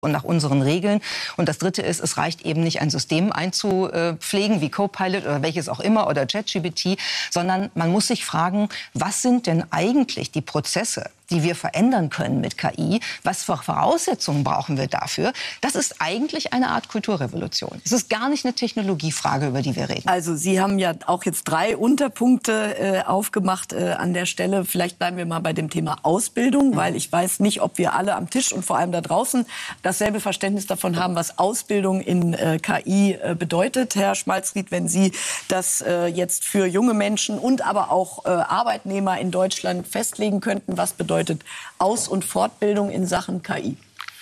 und nach unseren Regeln. Und das Dritte ist, es reicht eben nicht, ein System einzupflegen, wie Copilot oder welches auch immer oder ChatGPT, sondern man muss sich fragen, was sind denn eigentlich die Prozesse, die wir verändern können mit KI? Was für Voraussetzungen brauchen wir dafür? Das ist eigentlich eine Art Kulturrevolution. Es ist gar nicht eine Technologiefrage, über die wir reden. Also Sie haben ja auch jetzt 3 Unterpunkte aufgemacht an der Stelle. Vielleicht bleiben wir mal bei dem Thema Ausbildung, weil ich weiß nicht, ob wir alle am Tisch und vor allem da draußen dasselbe Verständnis davon haben, was Ausbildung in KI bedeutet. Herr Schmalzried, wenn Sie das jetzt für junge Menschen und aber auch Arbeitnehmer in Deutschland festlegen könnten, was bedeutet Aus- und Fortbildung in Sachen KI?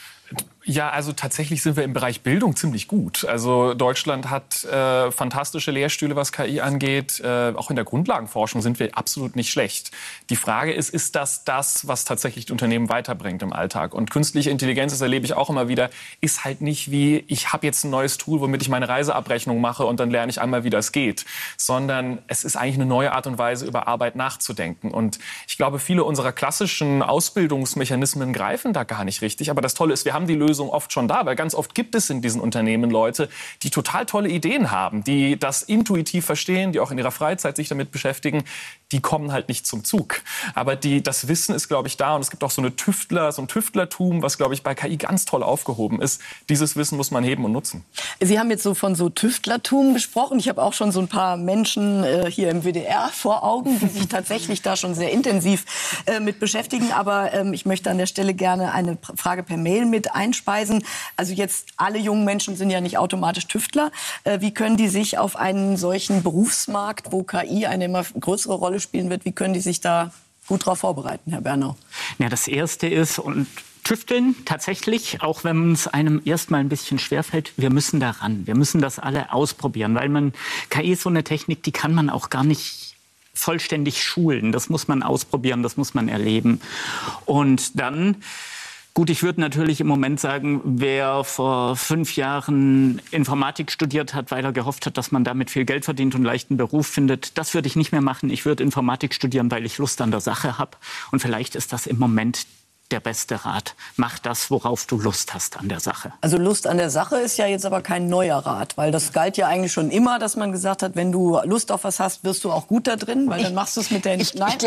Ja, also tatsächlich sind wir im Bereich Bildung ziemlich gut. Also Deutschland hat fantastische Lehrstühle, was KI angeht. Auch in der Grundlagenforschung sind wir absolut nicht schlecht. Die Frage ist das, was tatsächlich die Unternehmen weiterbringt im Alltag? Und künstliche Intelligenz, das erlebe ich auch immer wieder, ist halt nicht wie, ich habe jetzt ein neues Tool, womit ich meine Reiseabrechnung mache und dann lerne ich einmal, wie das geht. Sondern es ist eigentlich eine neue Art und Weise, über Arbeit nachzudenken. Und ich glaube, viele unserer klassischen Ausbildungsmechanismen greifen da gar nicht richtig. Aber das Tolle ist, wir haben die Lösung oft schon da, weil ganz oft gibt es in diesen Unternehmen Leute, die total tolle Ideen haben, die das intuitiv verstehen, die auch in ihrer Freizeit sich damit beschäftigen, die kommen halt nicht zum Zug. Aber das Wissen ist, glaube ich, da und es gibt auch so ein Tüftlertum, was, glaube ich, bei KI ganz toll aufgehoben ist. Dieses Wissen muss man heben und nutzen. Sie haben jetzt so von so Tüftlertum gesprochen. Ich habe auch schon so ein paar Menschen hier im WDR vor Augen, die sich tatsächlich da schon sehr intensiv mit beschäftigen. Aber ich möchte an der Stelle gerne eine Frage per Mail mit einspeisen. Also jetzt, alle jungen Menschen sind ja nicht automatisch Tüftler. Wie können die sich auf einen solchen Berufsmarkt, wo KI eine immer größere Rolle spielen wird, wie können die sich da gut darauf vorbereiten, Herr Bernau? Ja, das Erste ist, und Tüfteln tatsächlich, auch wenn es einem erstmal ein bisschen schwerfällt, wir müssen da ran. Wir müssen das alle ausprobieren, weil KI ist so eine Technik, die kann man auch gar nicht vollständig schulen. Das muss man ausprobieren, das muss man erleben. Und dann... Gut, ich würde natürlich im Moment sagen, wer vor 5 Jahren Informatik studiert hat, weil er gehofft hat, dass man damit viel Geld verdient und leichten Beruf findet, das würde ich nicht mehr machen. Ich würde Informatik studieren, weil ich Lust an der Sache habe. Und vielleicht ist das im Moment der beste Rat. Mach das, worauf du Lust hast an der Sache. Also Lust an der Sache ist ja jetzt aber kein neuer Rat, weil das galt ja eigentlich schon immer, dass man gesagt hat, wenn du Lust auf was hast, wirst du auch gut da drin, weil dann machst du es mit der... Ich glaube,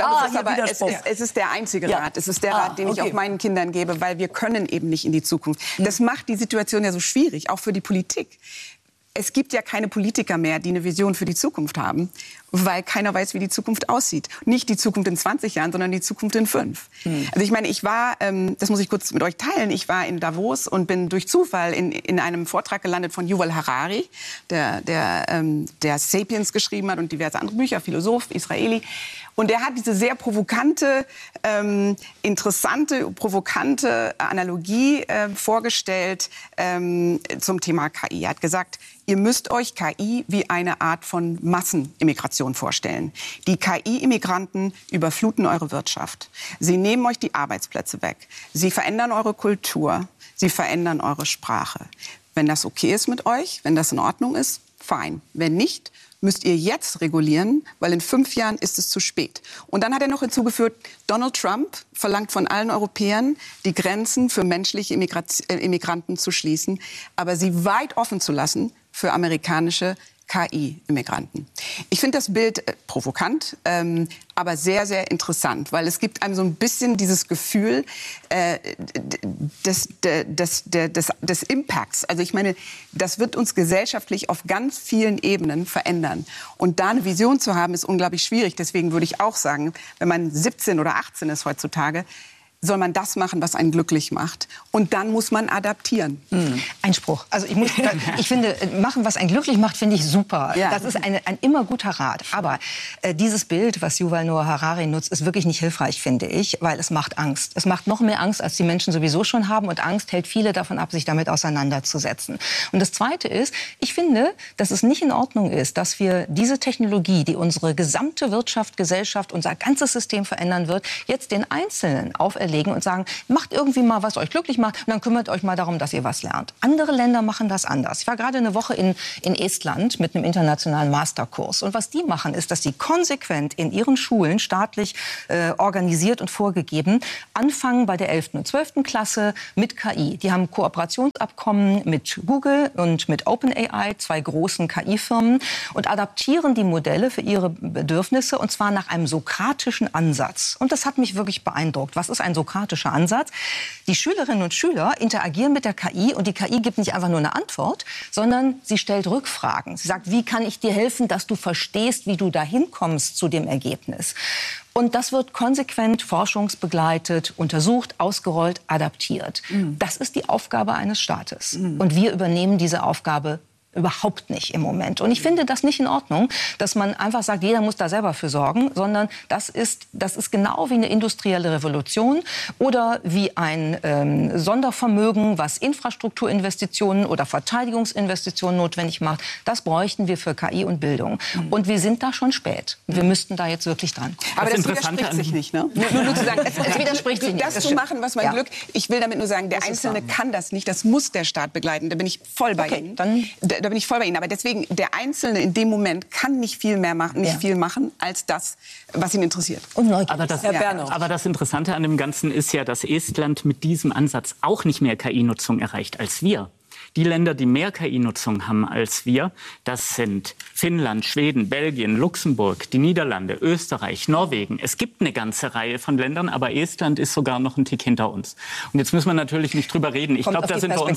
es ist der einzige Rat. Es ist der Rat, den ich auch meinen Kindern gebe, weil wir können eben nicht in die Zukunft. Das macht die Situation ja so schwierig, auch für die Politik. Es gibt ja keine Politiker mehr, die eine Vision für die Zukunft haben, weil keiner weiß, wie die Zukunft aussieht. Nicht die Zukunft in 20 Jahren, sondern die Zukunft in 5. Also ich meine, ich war, das muss ich kurz mit euch teilen, ich war in Davos und bin durch Zufall in einem Vortrag gelandet von Yuval Harari, der Sapiens geschrieben hat und diverse andere Bücher, Philosoph, Israeli. Und der hat diese sehr provokante, interessante, provokante Analogie vorgestellt zum Thema KI. Er hat gesagt, ihr müsst euch KI wie eine Art von Massenimmigration vorstellen. Die KI-Immigranten überfluten eure Wirtschaft. Sie nehmen euch die Arbeitsplätze weg. Sie verändern eure Kultur. Sie verändern eure Sprache. Wenn das okay ist mit euch, wenn das in Ordnung ist, fein. Wenn nicht, müsst ihr jetzt regulieren, weil in 5 Jahren ist es zu spät. Und dann hat er noch hinzugefügt, Donald Trump verlangt von allen Europäern, die Grenzen für menschliche Immigranten zu schließen, aber sie weit offen zu lassen für amerikanische KI-Immigranten. Ich finde das Bild provokant, aber sehr, sehr interessant, weil es gibt einem so ein bisschen dieses Gefühl des Impacts. Also ich meine, das wird uns gesellschaftlich auf ganz vielen Ebenen verändern. Und da eine Vision zu haben, ist unglaublich schwierig. Deswegen würde ich auch sagen, wenn man 17 oder 18 ist heutzutage, soll man das machen, was einen glücklich macht. Und dann muss man adaptieren. Einspruch. Also ich finde, machen, was einen glücklich macht, finde ich super. Ja. Das ist ein immer guter Rat. Aber dieses Bild, was Yuval Noah Harari nutzt, ist wirklich nicht hilfreich, finde ich, weil es macht Angst. Es macht noch mehr Angst, als die Menschen sowieso schon haben. Und Angst hält viele davon ab, sich damit auseinanderzusetzen. Und das Zweite ist, ich finde, dass es nicht in Ordnung ist, dass wir diese Technologie, die unsere gesamte Wirtschaft, Gesellschaft, unser ganzes System verändern wird, jetzt den Einzelnen auferlegen, legen und sagen, macht irgendwie mal, was euch glücklich macht und dann kümmert euch mal darum, dass ihr was lernt. Andere Länder machen das anders. Ich war gerade eine Woche in Estland mit einem internationalen Masterkurs. Und was die machen, ist, dass sie konsequent in ihren Schulen, staatlich organisiert und vorgegeben, anfangen bei der 11. und 12. Klasse mit KI. Die haben Kooperationsabkommen mit Google und mit OpenAI, 2 großen KI-Firmen, und adaptieren die Modelle für ihre Bedürfnisse, und zwar nach einem sokratischen Ansatz. Und das hat mich wirklich beeindruckt. Was ist ein sokratischer Ansatz? Die Schülerinnen und Schüler interagieren mit der KI und die KI gibt nicht einfach nur eine Antwort, sondern sie stellt Rückfragen. Sie sagt, wie kann ich dir helfen, dass du verstehst, wie du dahin kommst zu dem Ergebnis? Und das wird konsequent forschungsbegleitet, untersucht, ausgerollt, adaptiert. Das ist die Aufgabe eines Staates. Und wir übernehmen diese Aufgabe überhaupt nicht im Moment. Und ich finde das nicht in Ordnung, dass man einfach sagt, jeder muss da selber für sorgen, sondern das ist genau wie eine industrielle Revolution oder wie ein Sondervermögen, was Infrastrukturinvestitionen oder Verteidigungsinvestitionen notwendig macht. Das bräuchten wir für KI und Bildung. Und wir sind da schon spät. Wir müssten da jetzt wirklich dran. Aber das widerspricht sich nicht, ne? Nur zu sagen, es widerspricht sich nicht. Das zu machen, was mein Glück. Ich will damit nur sagen, der Einzelne kann das nicht. Das muss der Staat begleiten. Da bin ich voll bei Ihnen. Da bin ich voll bei Ihnen. Aber deswegen, der Einzelne in dem Moment kann nicht viel mehr machen, nicht viel machen, als das, was ihn interessiert. Aber das Interessante an dem Ganzen ist ja, dass Estland mit diesem Ansatz auch nicht mehr KI-Nutzung erreicht als wir. Die Länder, die mehr KI-Nutzung haben als wir, das sind Finnland, Schweden, Belgien, Luxemburg, die Niederlande, Österreich, Norwegen. Es gibt eine ganze Reihe von Ländern, aber Estland ist sogar noch ein Tick hinter uns. Und jetzt müssen wir natürlich nicht drüber reden. Ich glaube,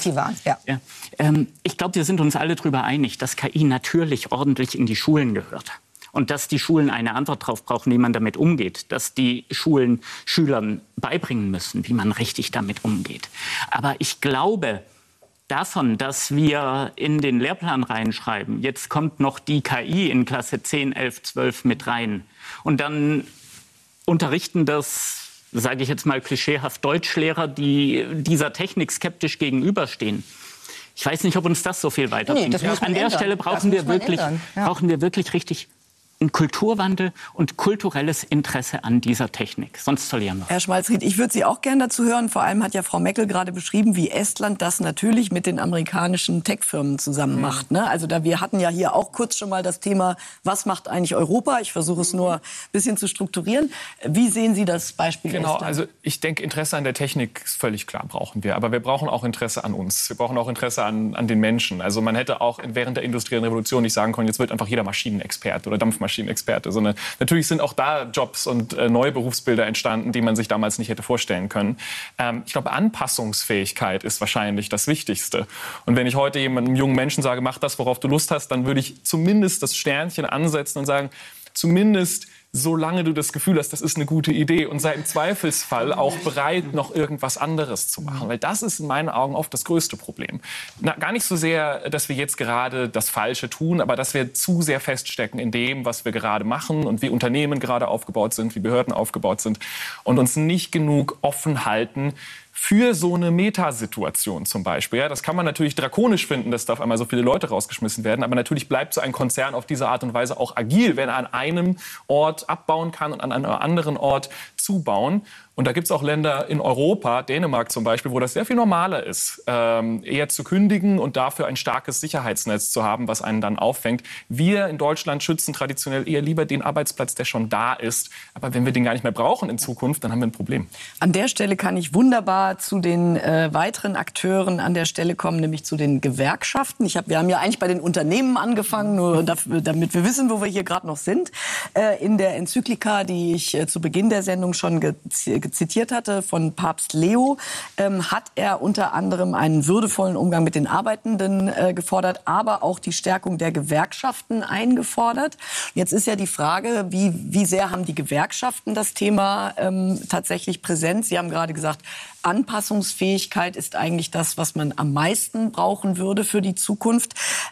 wir sind uns alle drüber einig, dass KI natürlich ordentlich in die Schulen gehört. Und dass die Schulen eine Antwort darauf brauchen, wie man damit umgeht. Dass die Schulen Schülern beibringen müssen, wie man richtig damit umgeht. Aber ich glaube, davon, dass wir in den Lehrplan reinschreiben, jetzt kommt noch die KI in Klasse 10, 11, 12 mit rein. Und dann unterrichten das, sage ich jetzt mal klischeehaft, Deutschlehrer, die dieser Technik skeptisch gegenüberstehen. Ich weiß nicht, ob uns das so viel weiterbringt. An der Stelle brauchen wir wirklich richtig einen Kulturwandel und kulturelles Interesse an dieser Technik. Sonst verlieren wir. Herr Schmalzried, ich würde Sie auch gerne dazu hören. Vor allem hat ja Frau Meckel gerade beschrieben, wie Estland das natürlich mit den amerikanischen Tech-Firmen zusammen macht. Ne? Also wir hatten ja hier auch kurz schon mal das Thema, was macht eigentlich Europa? Ich versuche es nur ein bisschen zu strukturieren. Wie sehen Sie das Beispiel Estland? Also ich denke, Interesse an der Technik ist völlig klar, brauchen wir. Aber wir brauchen auch Interesse an uns. Wir brauchen auch Interesse an den Menschen. Also man hätte auch während der industriellen Revolution nicht sagen können, jetzt wird einfach jeder Maschinenexperte oder Dampfmaschinenexperte, sondern natürlich sind auch da Jobs und neue Berufsbilder entstanden, die man sich damals nicht hätte vorstellen können. Ich glaube, Anpassungsfähigkeit ist wahrscheinlich das Wichtigste. Und wenn ich heute einem jungen Menschen sage, mach das, worauf du Lust hast, dann würde ich zumindest das Sternchen ansetzen und sagen, zumindest solange du das Gefühl hast, das ist eine gute Idee, und sei im Zweifelsfall auch bereit, noch irgendwas anderes zu machen. Weil das ist in meinen Augen oft das größte Problem. Gar nicht so sehr, dass wir jetzt gerade das Falsche tun, aber dass wir zu sehr feststecken in dem, was wir gerade machen und wie Unternehmen gerade aufgebaut sind, wie Behörden aufgebaut sind, und uns nicht genug offen halten für so eine Metasituation zum Beispiel. Ja, das kann man natürlich drakonisch finden, dass da auf einmal so viele Leute rausgeschmissen werden. Aber natürlich bleibt so ein Konzern auf diese Art und Weise auch agil, wenn er an einem Ort abbauen kann und an einem anderen Ort zubauen. Und da gibt es auch Länder in Europa, Dänemark zum Beispiel, wo das sehr viel normaler ist, eher zu kündigen und dafür ein starkes Sicherheitsnetz zu haben, was einen dann auffängt. Wir in Deutschland schützen traditionell eher lieber den Arbeitsplatz, der schon da ist. Aber wenn wir den gar nicht mehr brauchen in Zukunft, dann haben wir ein Problem. An der Stelle kann ich wunderbar zu den weiteren Akteuren an der Stelle kommen, nämlich zu den Gewerkschaften. Wir haben ja eigentlich bei den Unternehmen angefangen, nur damit wir wissen, wo wir hier gerade noch sind. In der Enzyklika, die ich zu Beginn der Sendung schon zitiert hatte, von Papst Leo, hat er unter anderem einen würdevollen Umgang mit den Arbeitenden gefordert, aber auch die Stärkung der Gewerkschaften eingefordert. Jetzt ist ja die Frage, wie sehr haben die Gewerkschaften das Thema tatsächlich präsent? Sie haben gerade gesagt, Anpassungsfähigkeit ist eigentlich das, was man am meisten brauchen würde für die Zukunft.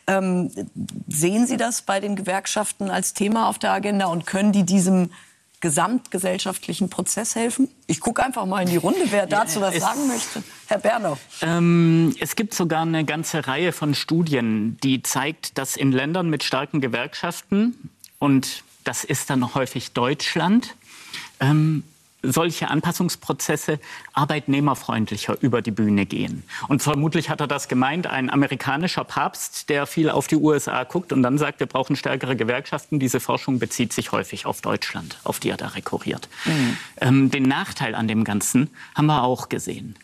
Sehen Sie das bei den Gewerkschaften als Thema auf der Agenda und können die diesem gesamtgesellschaftlichen Prozess helfen? Ich gucke einfach mal in die Runde, wer dazu was sagen möchte. Herr Bernow. Es gibt sogar eine ganze Reihe von Studien, die zeigt, dass in Ländern mit starken Gewerkschaften, und das ist dann häufig Deutschland, solche Anpassungsprozesse arbeitnehmerfreundlicher über die Bühne gehen. Und vermutlich hat er das gemeint, ein amerikanischer Papst, der viel auf die USA guckt und dann sagt, wir brauchen stärkere Gewerkschaften. Diese Forschung bezieht sich häufig auf Deutschland, auf die er da rekurriert. Den Nachteil an dem Ganzen haben wir auch gesehen.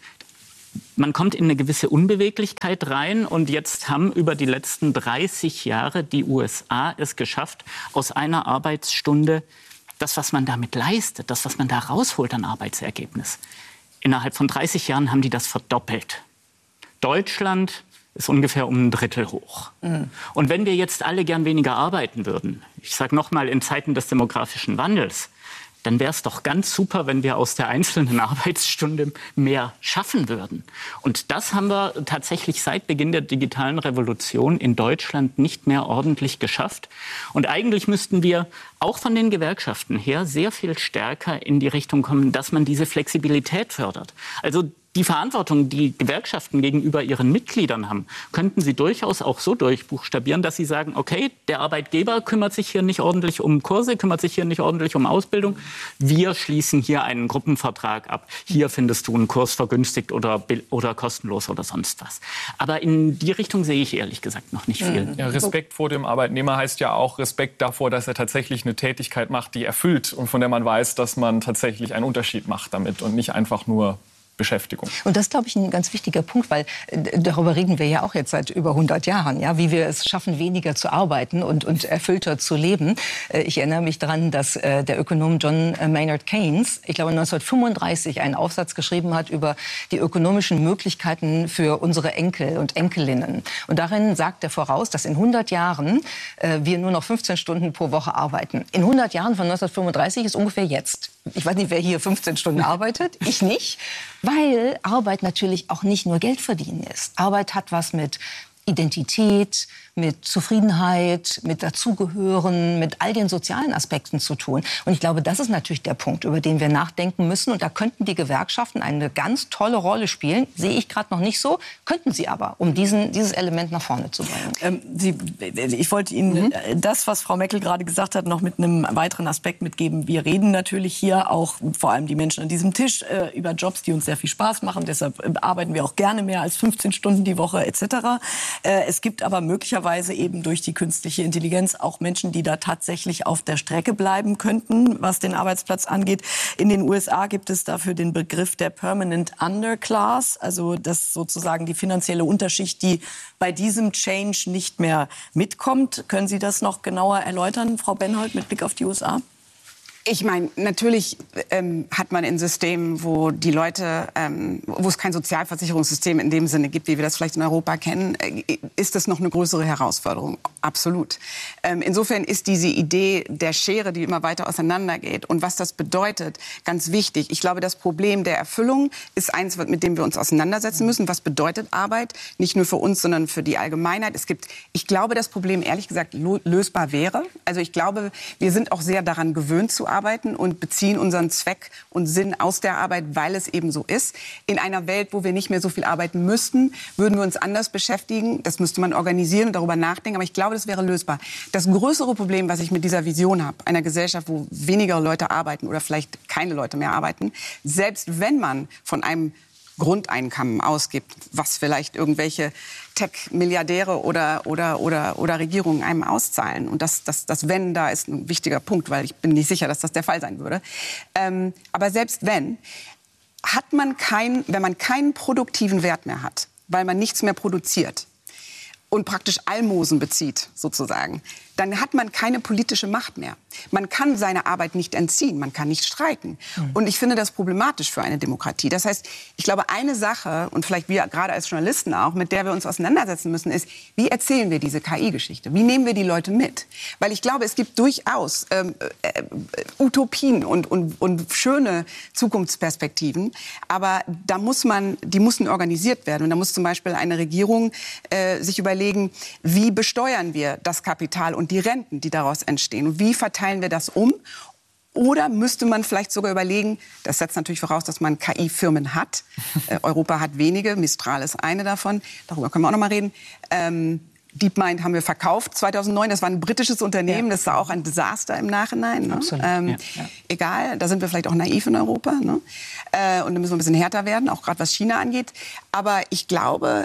Man kommt in eine gewisse Unbeweglichkeit rein und jetzt haben über die letzten 30 Jahre die USA es geschafft, aus einer Arbeitsstunde das, was man damit leistet, das, was man da rausholt an Arbeitsergebnis. Innerhalb von 30 Jahren haben die das verdoppelt. Deutschland ist ungefähr um ein Drittel hoch. Und wenn wir jetzt alle gern weniger arbeiten würden, ich sage nochmal, in Zeiten des demografischen Wandels, dann wäre es doch ganz super, wenn wir aus der einzelnen Arbeitsstunde mehr schaffen würden. Und das haben wir tatsächlich seit Beginn der digitalen Revolution in Deutschland nicht mehr ordentlich geschafft. Und eigentlich müssten wir auch von den Gewerkschaften her sehr viel stärker in die Richtung kommen, dass man diese Flexibilität fördert. Also die Verantwortung, die Gewerkschaften gegenüber ihren Mitgliedern haben, könnten sie durchaus auch so durchbuchstabieren, dass sie sagen, okay, der Arbeitgeber kümmert sich hier nicht ordentlich um Kurse, kümmert sich hier nicht ordentlich um Ausbildung. Wir schließen hier einen Gruppenvertrag ab. Hier findest du einen Kurs vergünstigt oder kostenlos oder sonst was. Aber in die Richtung sehe ich ehrlich gesagt noch nicht viel. Ja, Respekt vor dem Arbeitnehmer heißt ja auch Respekt davor, dass er tatsächlich eine Tätigkeit macht, die erfüllt und von der man weiß, dass man tatsächlich einen Unterschied macht damit und nicht einfach nur Beschäftigung. Und das ist, glaube ich, ein ganz wichtiger Punkt, weil darüber reden wir ja auch jetzt seit über 100 Jahren, ja, wie wir es schaffen, weniger zu arbeiten und erfüllter zu leben. Ich erinnere mich daran, dass der Ökonom John Maynard Keynes, ich glaube 1935, einen Aufsatz geschrieben hat über die ökonomischen Möglichkeiten für unsere Enkel und Enkelinnen. Und darin sagt er voraus, dass in 100 Jahren wir nur noch 15 Stunden pro Woche arbeiten. In 100 Jahren von 1935 ist ungefähr jetzt. Ich weiß nicht, wer hier 15 Stunden arbeitet. Ich nicht. Weil Arbeit natürlich auch nicht nur Geld verdienen ist. Arbeit hat was mit Identität, mit Zufriedenheit, mit Dazugehören, mit all den sozialen Aspekten zu tun. Und ich glaube, das ist natürlich der Punkt, über den wir nachdenken müssen. Und da könnten die Gewerkschaften eine ganz tolle Rolle spielen. Sehe ich gerade noch nicht so, könnten sie aber, um dieses Element nach vorne zu bringen. Ich wollte Ihnen das, was Frau Meckel gerade gesagt hat, noch mit einem weiteren Aspekt mitgeben. Wir reden natürlich hier auch, vor allem die Menschen an diesem Tisch, über Jobs, die uns sehr viel Spaß machen. Deshalb arbeiten wir auch gerne mehr als 15 Stunden die Woche etc. Es gibt aber möglicherweise eben durch die künstliche Intelligenz auch Menschen, die da tatsächlich auf der Strecke bleiben könnten, was den Arbeitsplatz angeht. In den USA gibt es dafür den Begriff der Permanent Underclass, also das sozusagen die finanzielle Unterschicht, die bei diesem Change nicht mehr mitkommt. Können Sie das noch genauer erläutern, Frau Benhold, mit Blick auf die USA? Ich meine, natürlich hat man in Systemen, wo die Leute, wo es kein Sozialversicherungssystem in dem Sinne gibt, wie wir das vielleicht in Europa kennen, ist das noch eine größere Herausforderung. Absolut. Insofern ist diese Idee der Schere, die immer weiter auseinandergeht und was das bedeutet, ganz wichtig. Ich glaube, das Problem der Erfüllung ist eins, mit dem wir uns auseinandersetzen müssen. Was bedeutet Arbeit? Nicht nur für uns, sondern für die Allgemeinheit. Ich glaube, das Problem, ehrlich gesagt, lösbar wäre. Also ich glaube, wir sind auch sehr daran gewöhnt zu arbeiten und beziehen unseren Zweck und Sinn aus der Arbeit, weil es eben so ist. In einer Welt, wo wir nicht mehr so viel arbeiten müssten, würden wir uns anders beschäftigen. Das müsste man organisieren und darüber nachdenken. Aber ich glaube, das wäre lösbar. Das größere Problem, was ich mit dieser Vision habe, einer Gesellschaft, wo weniger Leute arbeiten oder vielleicht keine Leute mehr arbeiten, selbst wenn man von einem Grundeinkommen ausgibt, was vielleicht irgendwelche Tech-Milliardäre oder Regierungen einem auszahlen. Und das Wenn da ist ein wichtiger Punkt, weil ich bin nicht sicher, dass das der Fall sein würde. Aber selbst wenn, hat man wenn man keinen produktiven Wert mehr hat, weil man nichts mehr produziert und praktisch Almosen bezieht, sozusagen, dann hat man keine politische Macht mehr. Man kann seine Arbeit nicht entziehen, man kann nicht streiken. Und ich finde das problematisch für eine Demokratie. Das heißt, ich glaube, eine Sache, und vielleicht wir gerade als Journalisten auch, mit der wir uns auseinandersetzen müssen, ist, wie erzählen wir diese KI-Geschichte? Wie nehmen wir die Leute mit? Weil ich glaube, es gibt durchaus Utopien und schöne Zukunftsperspektiven, aber die müssen organisiert werden. Und da muss zum Beispiel eine Regierung sich überlegen, wie besteuern wir das Kapital und die Renten, die daraus entstehen. Und wie verteilen wir das um? Oder müsste man vielleicht sogar überlegen, das setzt natürlich voraus, dass man KI-Firmen hat. Europa hat wenige, Mistral ist eine davon. Darüber können wir auch noch mal reden. DeepMind haben wir verkauft 2009. Das war ein britisches Unternehmen. Das war auch ein Desaster im Nachhinein. Ne? Absolut. Egal, da sind wir vielleicht auch naiv in Europa. Ne? Und da müssen wir ein bisschen härter werden, auch gerade was China angeht. Aber ich glaube,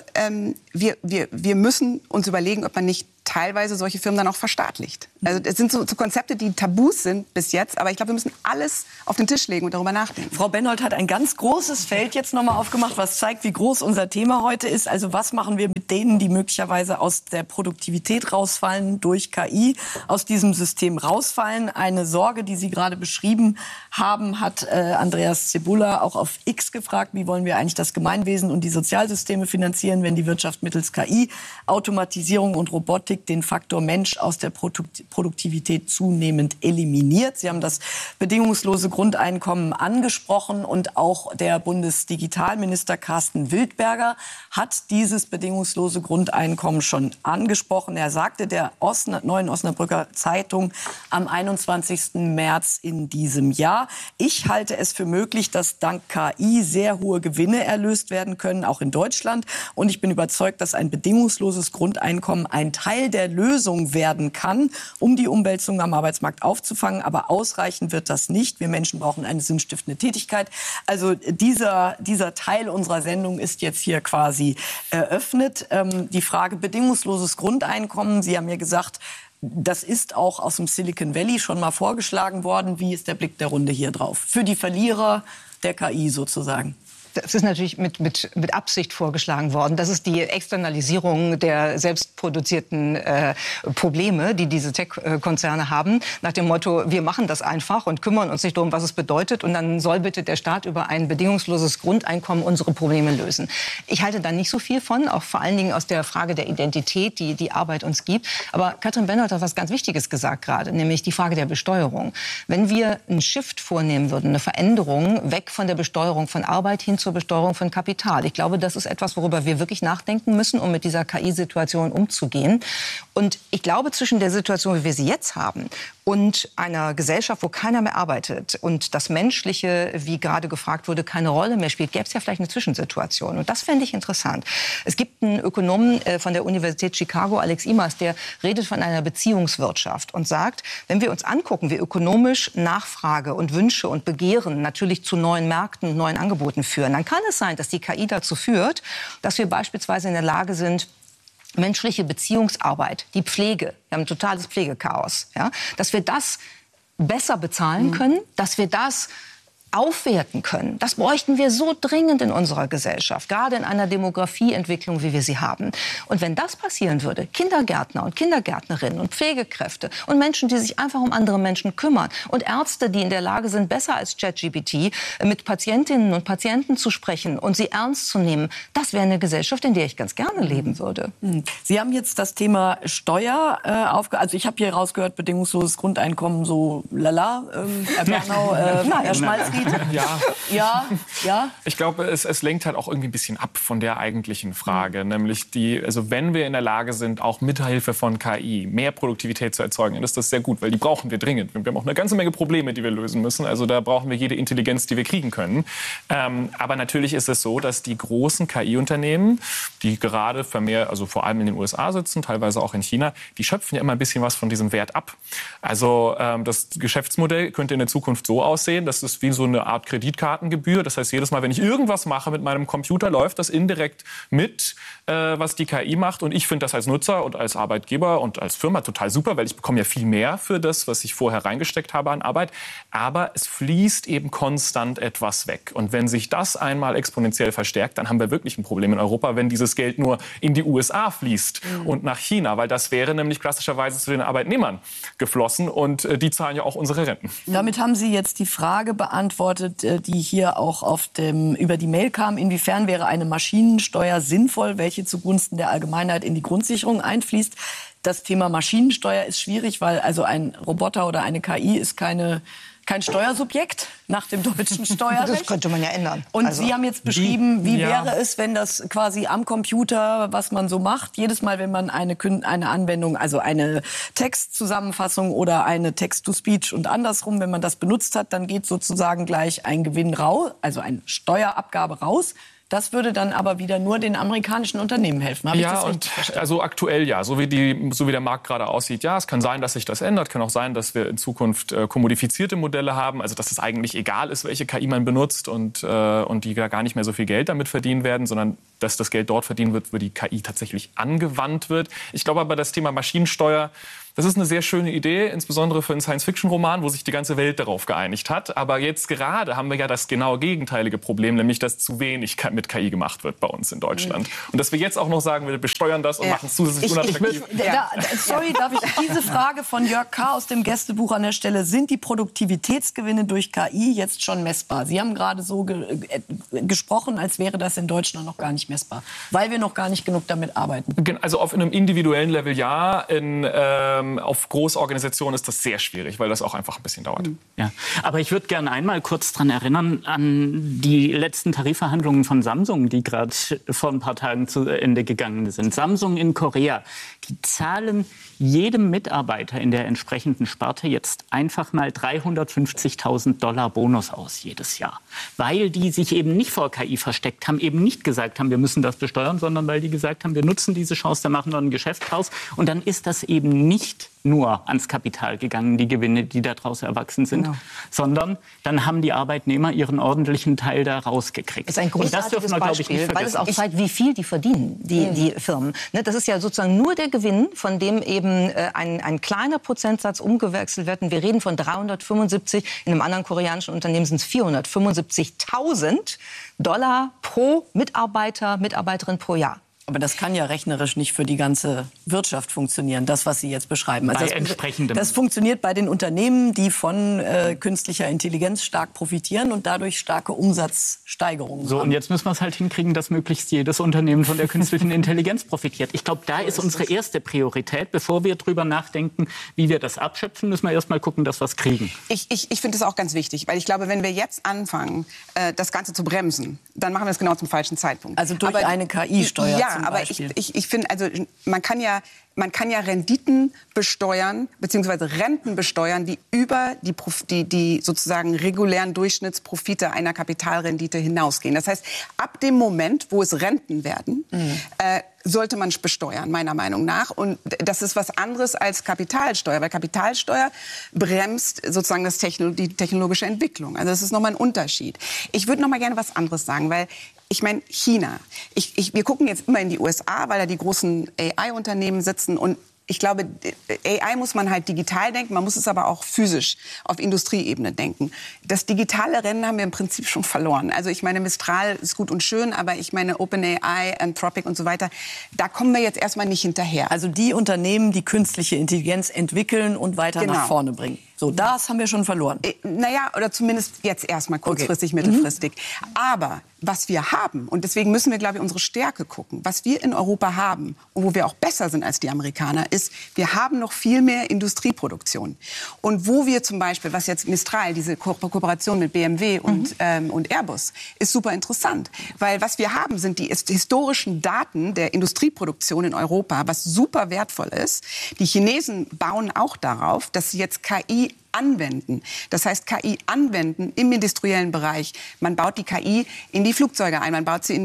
wir müssen uns überlegen, ob man nicht teilweise solche Firmen dann auch verstaatlicht. Also es sind so Konzepte, die Tabus sind bis jetzt, aber ich glaube, wir müssen alles auf den Tisch legen und darüber nachdenken. Frau Bennold hat ein ganz großes Feld jetzt nochmal aufgemacht, was zeigt, wie groß unser Thema heute ist. Also was machen wir mit denen, die möglicherweise aus der Produktivität rausfallen durch KI, aus diesem System rausfallen? Eine Sorge, die Sie gerade beschrieben haben, hat Andreas Zebulla auch auf X gefragt, wie wollen wir eigentlich das Gemeinwesen und die Sozialsysteme finanzieren, wenn die Wirtschaft mittels KI, Automatisierung und Robotik den Faktor Mensch aus der Produktivität zunehmend eliminiert. Sie haben das bedingungslose Grundeinkommen angesprochen und auch der Bundesdigitalminister Carsten Wildberger hat dieses bedingungslose Grundeinkommen schon angesprochen. Er sagte der Neuen Osnabrücker Zeitung am 21. März in diesem Jahr: Ich halte es für möglich, dass dank KI sehr hohe Gewinne erlöst werden können, auch in Deutschland. Und ich bin überzeugt, dass ein bedingungsloses Grundeinkommen ein Teil der Lösung werden kann, um die Umwälzung am Arbeitsmarkt aufzufangen. Aber ausreichend wird das nicht. Wir Menschen brauchen eine sinnstiftende Tätigkeit. Also dieser Teil unserer Sendung ist jetzt hier quasi eröffnet. Die Frage bedingungsloses Grundeinkommen, Sie haben ja gesagt, das ist auch aus dem Silicon Valley schon mal vorgeschlagen worden. Wie ist der Blick der Runde hier drauf? Für die Verlierer der KI sozusagen. Das ist natürlich mit Absicht vorgeschlagen worden. Das ist die Externalisierung der selbstproduzierten Probleme, die diese Tech-Konzerne haben. Nach dem Motto, wir machen das einfach und kümmern uns nicht darum, was es bedeutet. Und dann soll bitte der Staat über ein bedingungsloses Grundeinkommen unsere Probleme lösen. Ich halte da nicht so viel von, auch vor allen Dingen aus der Frage der Identität, die die Arbeit uns gibt. Aber Katrin Bennold hat was ganz Wichtiges gesagt gerade, nämlich die Frage der Besteuerung. Wenn wir einen Shift vornehmen würden, eine Veränderung weg von der Besteuerung von Arbeit hin zur Besteuerung von Kapital. Ich glaube, das ist etwas, worüber wir wirklich nachdenken müssen, um mit dieser KI-Situation umzugehen. Und ich glaube, zwischen der Situation, wie wir sie jetzt haben, und einer Gesellschaft, wo keiner mehr arbeitet und das Menschliche, wie gerade gefragt wurde, keine Rolle mehr spielt, gäbe es ja vielleicht eine Zwischensituation. Und das fände ich interessant. Es gibt einen Ökonomen von der Universität Chicago, Alex Imas, der redet von einer Beziehungswirtschaft und sagt, wenn wir uns angucken, wie ökonomisch Nachfrage und Wünsche und Begehren natürlich zu neuen Märkten und neuen Angeboten führen, dann kann es sein, dass die KI dazu führt, dass wir beispielsweise in der Lage sind, menschliche Beziehungsarbeit, die Pflege, wir haben ein totales Pflegechaos, ja, dass wir das besser bezahlen können, dass wir das aufwerten können. Das bräuchten wir so dringend in unserer Gesellschaft, gerade in einer Demografieentwicklung, wie wir sie haben. Und wenn das passieren würde, Kindergärtner und Kindergärtnerinnen und Pflegekräfte und Menschen, die sich einfach um andere Menschen kümmern und Ärzte, die in der Lage sind, besser als ChatGPT mit Patientinnen und Patienten zu sprechen und sie ernst zu nehmen, das wäre eine Gesellschaft, in der ich ganz gerne leben würde. Sie haben jetzt das Thema Steuer also ich habe hier rausgehört, bedingungsloses Grundeinkommen, so lala, Herr Bernau, Herr Schmalzried. Ja. Ich glaube, es lenkt halt auch irgendwie ein bisschen ab von der eigentlichen Frage, nämlich also wenn wir in der Lage sind, auch mit Hilfe von KI mehr Produktivität zu erzeugen, dann ist das sehr gut, weil die brauchen wir dringend. Wir haben auch eine ganze Menge Probleme, die wir lösen müssen. Also da brauchen wir jede Intelligenz, die wir kriegen können. Aber natürlich ist es so, dass die großen KI-Unternehmen, die gerade vermehrt, also vor allem in den USA sitzen, teilweise auch in China, die schöpfen ja immer ein bisschen was von diesem Wert ab. Also das Geschäftsmodell könnte in der Zukunft so aussehen, dass es wie so eine Art Kreditkartengebühr. Das heißt, jedes Mal, wenn ich irgendwas mache mit meinem Computer, läuft das indirekt mit, was die KI macht. Und ich finde das als Nutzer und als Arbeitgeber und als Firma total super, weil ich bekomme ja viel mehr für das, was ich vorher reingesteckt habe an Arbeit. Aber es fließt eben konstant etwas weg. Und wenn sich das einmal exponentiell verstärkt, dann haben wir wirklich ein Problem in Europa, wenn dieses Geld nur in die USA fließt und nach China. Weil das wäre nämlich klassischerweise zu den Arbeitnehmern geflossen. Und die zahlen ja auch unsere Renten. Damit haben Sie jetzt die Frage beantwortet, die hier auch über die Mail kam. Inwiefern wäre eine Maschinensteuer sinnvoll, welche zugunsten der Allgemeinheit in die Grundsicherung einfließt? Das Thema Maschinensteuer ist schwierig, weil also ein Roboter oder eine KI ist kein Steuersubjekt nach dem deutschen Steuerrecht. Das könnte man ja ändern. Und Sie haben jetzt beschrieben, wie wäre es, wenn das quasi am Computer, was man so macht, jedes Mal, wenn man eine Anwendung, also eine Textzusammenfassung oder eine Text-to-Speech und andersrum, wenn man das benutzt hat, dann geht sozusagen gleich ein Gewinn raus, also eine Steuerabgabe raus. Das würde dann aber wieder nur den amerikanischen Unternehmen helfen. Habe ich das richtig verstanden? Also aktuell ja, so wie der Markt gerade aussieht, ja, es kann sein, dass sich das ändert, kann auch sein, dass wir in Zukunft kommodifizierte Modelle haben, also dass es eigentlich egal ist, welche KI man benutzt und die da gar nicht mehr so viel Geld damit verdienen werden, sondern dass das Geld dort verdient wird, wo die KI tatsächlich angewandt wird. Ich glaube aber, das Thema Maschinensteuer, das ist eine sehr schöne Idee, insbesondere für einen Science-Fiction-Roman, wo sich die ganze Welt darauf geeinigt hat. Aber jetzt gerade haben wir ja das genau gegenteilige Problem, nämlich dass zu wenig mit KI gemacht wird bei uns in Deutschland. Und dass wir jetzt auch noch sagen, wir besteuern das und machen es zusätzlich unattraktiv. Sorry, darf ich diese Frage von Jörg K. aus dem Gästebuch an der Stelle, sind die Produktivitätsgewinne durch KI jetzt schon messbar? Sie haben gerade so gesprochen, als wäre das in Deutschland noch gar nicht messbar, weil wir noch gar nicht genug damit arbeiten. Also auf einem individuellen Level ja, auf Großorganisationen ist das sehr schwierig, weil das auch einfach ein bisschen dauert. Ja, aber ich würde gerne einmal kurz daran erinnern, an die letzten Tarifverhandlungen von Samsung, die gerade vor ein paar Tagen zu Ende gegangen sind. Samsung in Korea, die zahlen jedem Mitarbeiter in der entsprechenden Sparte jetzt einfach mal $350.000 Bonus aus jedes Jahr. Weil die sich eben nicht vor KI versteckt haben, eben nicht gesagt haben, wir müssen das besteuern, sondern weil die gesagt haben, wir nutzen diese Chance, da machen wir ein Geschäft draus. Und dann ist das eben nicht nur ans Kapital gegangen, die Gewinne, die daraus erwachsen sind, sondern dann haben die Arbeitnehmer ihren ordentlichen Teil da rausgekriegt. Das ist ein großartiges Beispiel, weil es auch zeigt, wie viel die verdienen, die Firmen. Das ist ja sozusagen nur der Gewinn, von dem eben ein kleiner Prozentsatz umgewechselt wird. Und wir reden von 375, in einem anderen koreanischen Unternehmen sind es $475.000 pro Mitarbeiter, Mitarbeiterin pro Jahr. Aber das kann ja rechnerisch nicht für die ganze Wirtschaft funktionieren, das, was Sie jetzt beschreiben. Also das funktioniert bei den Unternehmen, die von künstlicher Intelligenz stark profitieren und dadurch starke Umsatzsteigerungen haben. Und jetzt müssen wir es halt hinkriegen, dass möglichst jedes Unternehmen von der künstlichen Intelligenz profitiert. Ich glaube, da ist unsere erste Priorität. Bevor wir drüber nachdenken, wie wir das abschöpfen, müssen wir erst mal gucken, dass wir es kriegen. Ich finde das auch ganz wichtig, weil ich glaube, wenn wir jetzt anfangen, das Ganze zu bremsen, dann machen wir es genau zum falschen Zeitpunkt. Also durch eine KI-Steuer. Ja, aber ich finde, also man kann ja Renditen besteuern, beziehungsweise Renten besteuern, die über die sozusagen regulären Durchschnittsprofite einer Kapitalrendite hinausgehen. Das heißt, ab dem Moment, wo es Renten werden, sollte man besteuern, meiner Meinung nach. Und das ist was anderes als Kapitalsteuer, weil Kapitalsteuer bremst sozusagen die technologische Entwicklung. Also das ist nochmal ein Unterschied. Ich würde noch mal gerne was anderes sagen, weil ich meine, China. Wir gucken jetzt immer in die USA, weil da die großen AI-Unternehmen sitzen. Und ich glaube, AI muss man halt digital denken, man muss es aber auch physisch auf Industrieebene denken. Das digitale Rennen haben wir im Prinzip schon verloren. Also ich meine, Mistral ist gut und schön, aber ich meine OpenAI, Anthropic und so weiter, da kommen wir jetzt erstmal nicht hinterher. Also die Unternehmen, die künstliche Intelligenz entwickeln und weiter nach vorne bringen. So, das haben wir schon verloren. Naja, oder zumindest jetzt erstmal kurzfristig, mittelfristig. Aber was wir haben, und deswegen müssen wir, glaube ich, unsere Stärke gucken, was wir in Europa haben und wo wir auch besser sind als die Amerikaner, ist, wir haben noch viel mehr Industrieproduktion. Und wo wir zum Beispiel, was jetzt Mistral, diese Kooperation mit BMW und Airbus, ist super interessant. Weil was wir haben, sind die historischen Daten der Industrieproduktion in Europa, was super wertvoll ist. Die Chinesen bauen auch darauf, dass sie jetzt KI anwenden. Das heißt, KI anwenden im industriellen Bereich. Man baut die KI in die Flugzeuge ein, man baut sie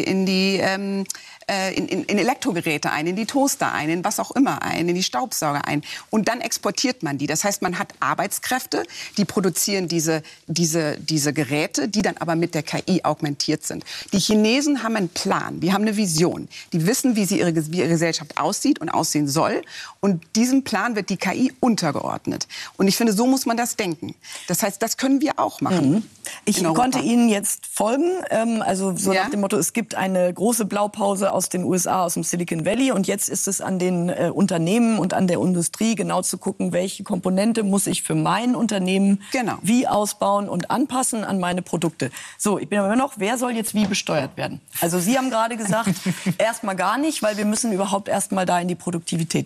in Elektrogeräte ein, in die Toaster ein, in was auch immer ein, in die Staubsauger ein. Und dann exportiert man die. Das heißt, man hat Arbeitskräfte, die produzieren diese Geräte, die dann aber mit der KI augmentiert sind. Die Chinesen haben einen Plan, die haben eine Vision. Die wissen, wie ihre Gesellschaft aussieht und aussehen soll. Und diesem Plan wird die KI untergeordnet. Und ich finde, so muss man das denken. Das heißt, das können wir auch machen. Ich konnte Ihnen jetzt folgen. Also so nach dem Motto, es gibt eine große Blaupause aus den USA, aus dem Silicon Valley. Und jetzt ist es an den Unternehmen und an der Industrie genau zu gucken, welche Komponente muss ich für mein Unternehmen wie ausbauen und anpassen an meine Produkte. So, ich bin aber immer noch, wer soll jetzt wie besteuert werden? Also Sie haben gerade gesagt, erstmal gar nicht, weil wir müssen überhaupt erstmal da in die Produktivität kommen.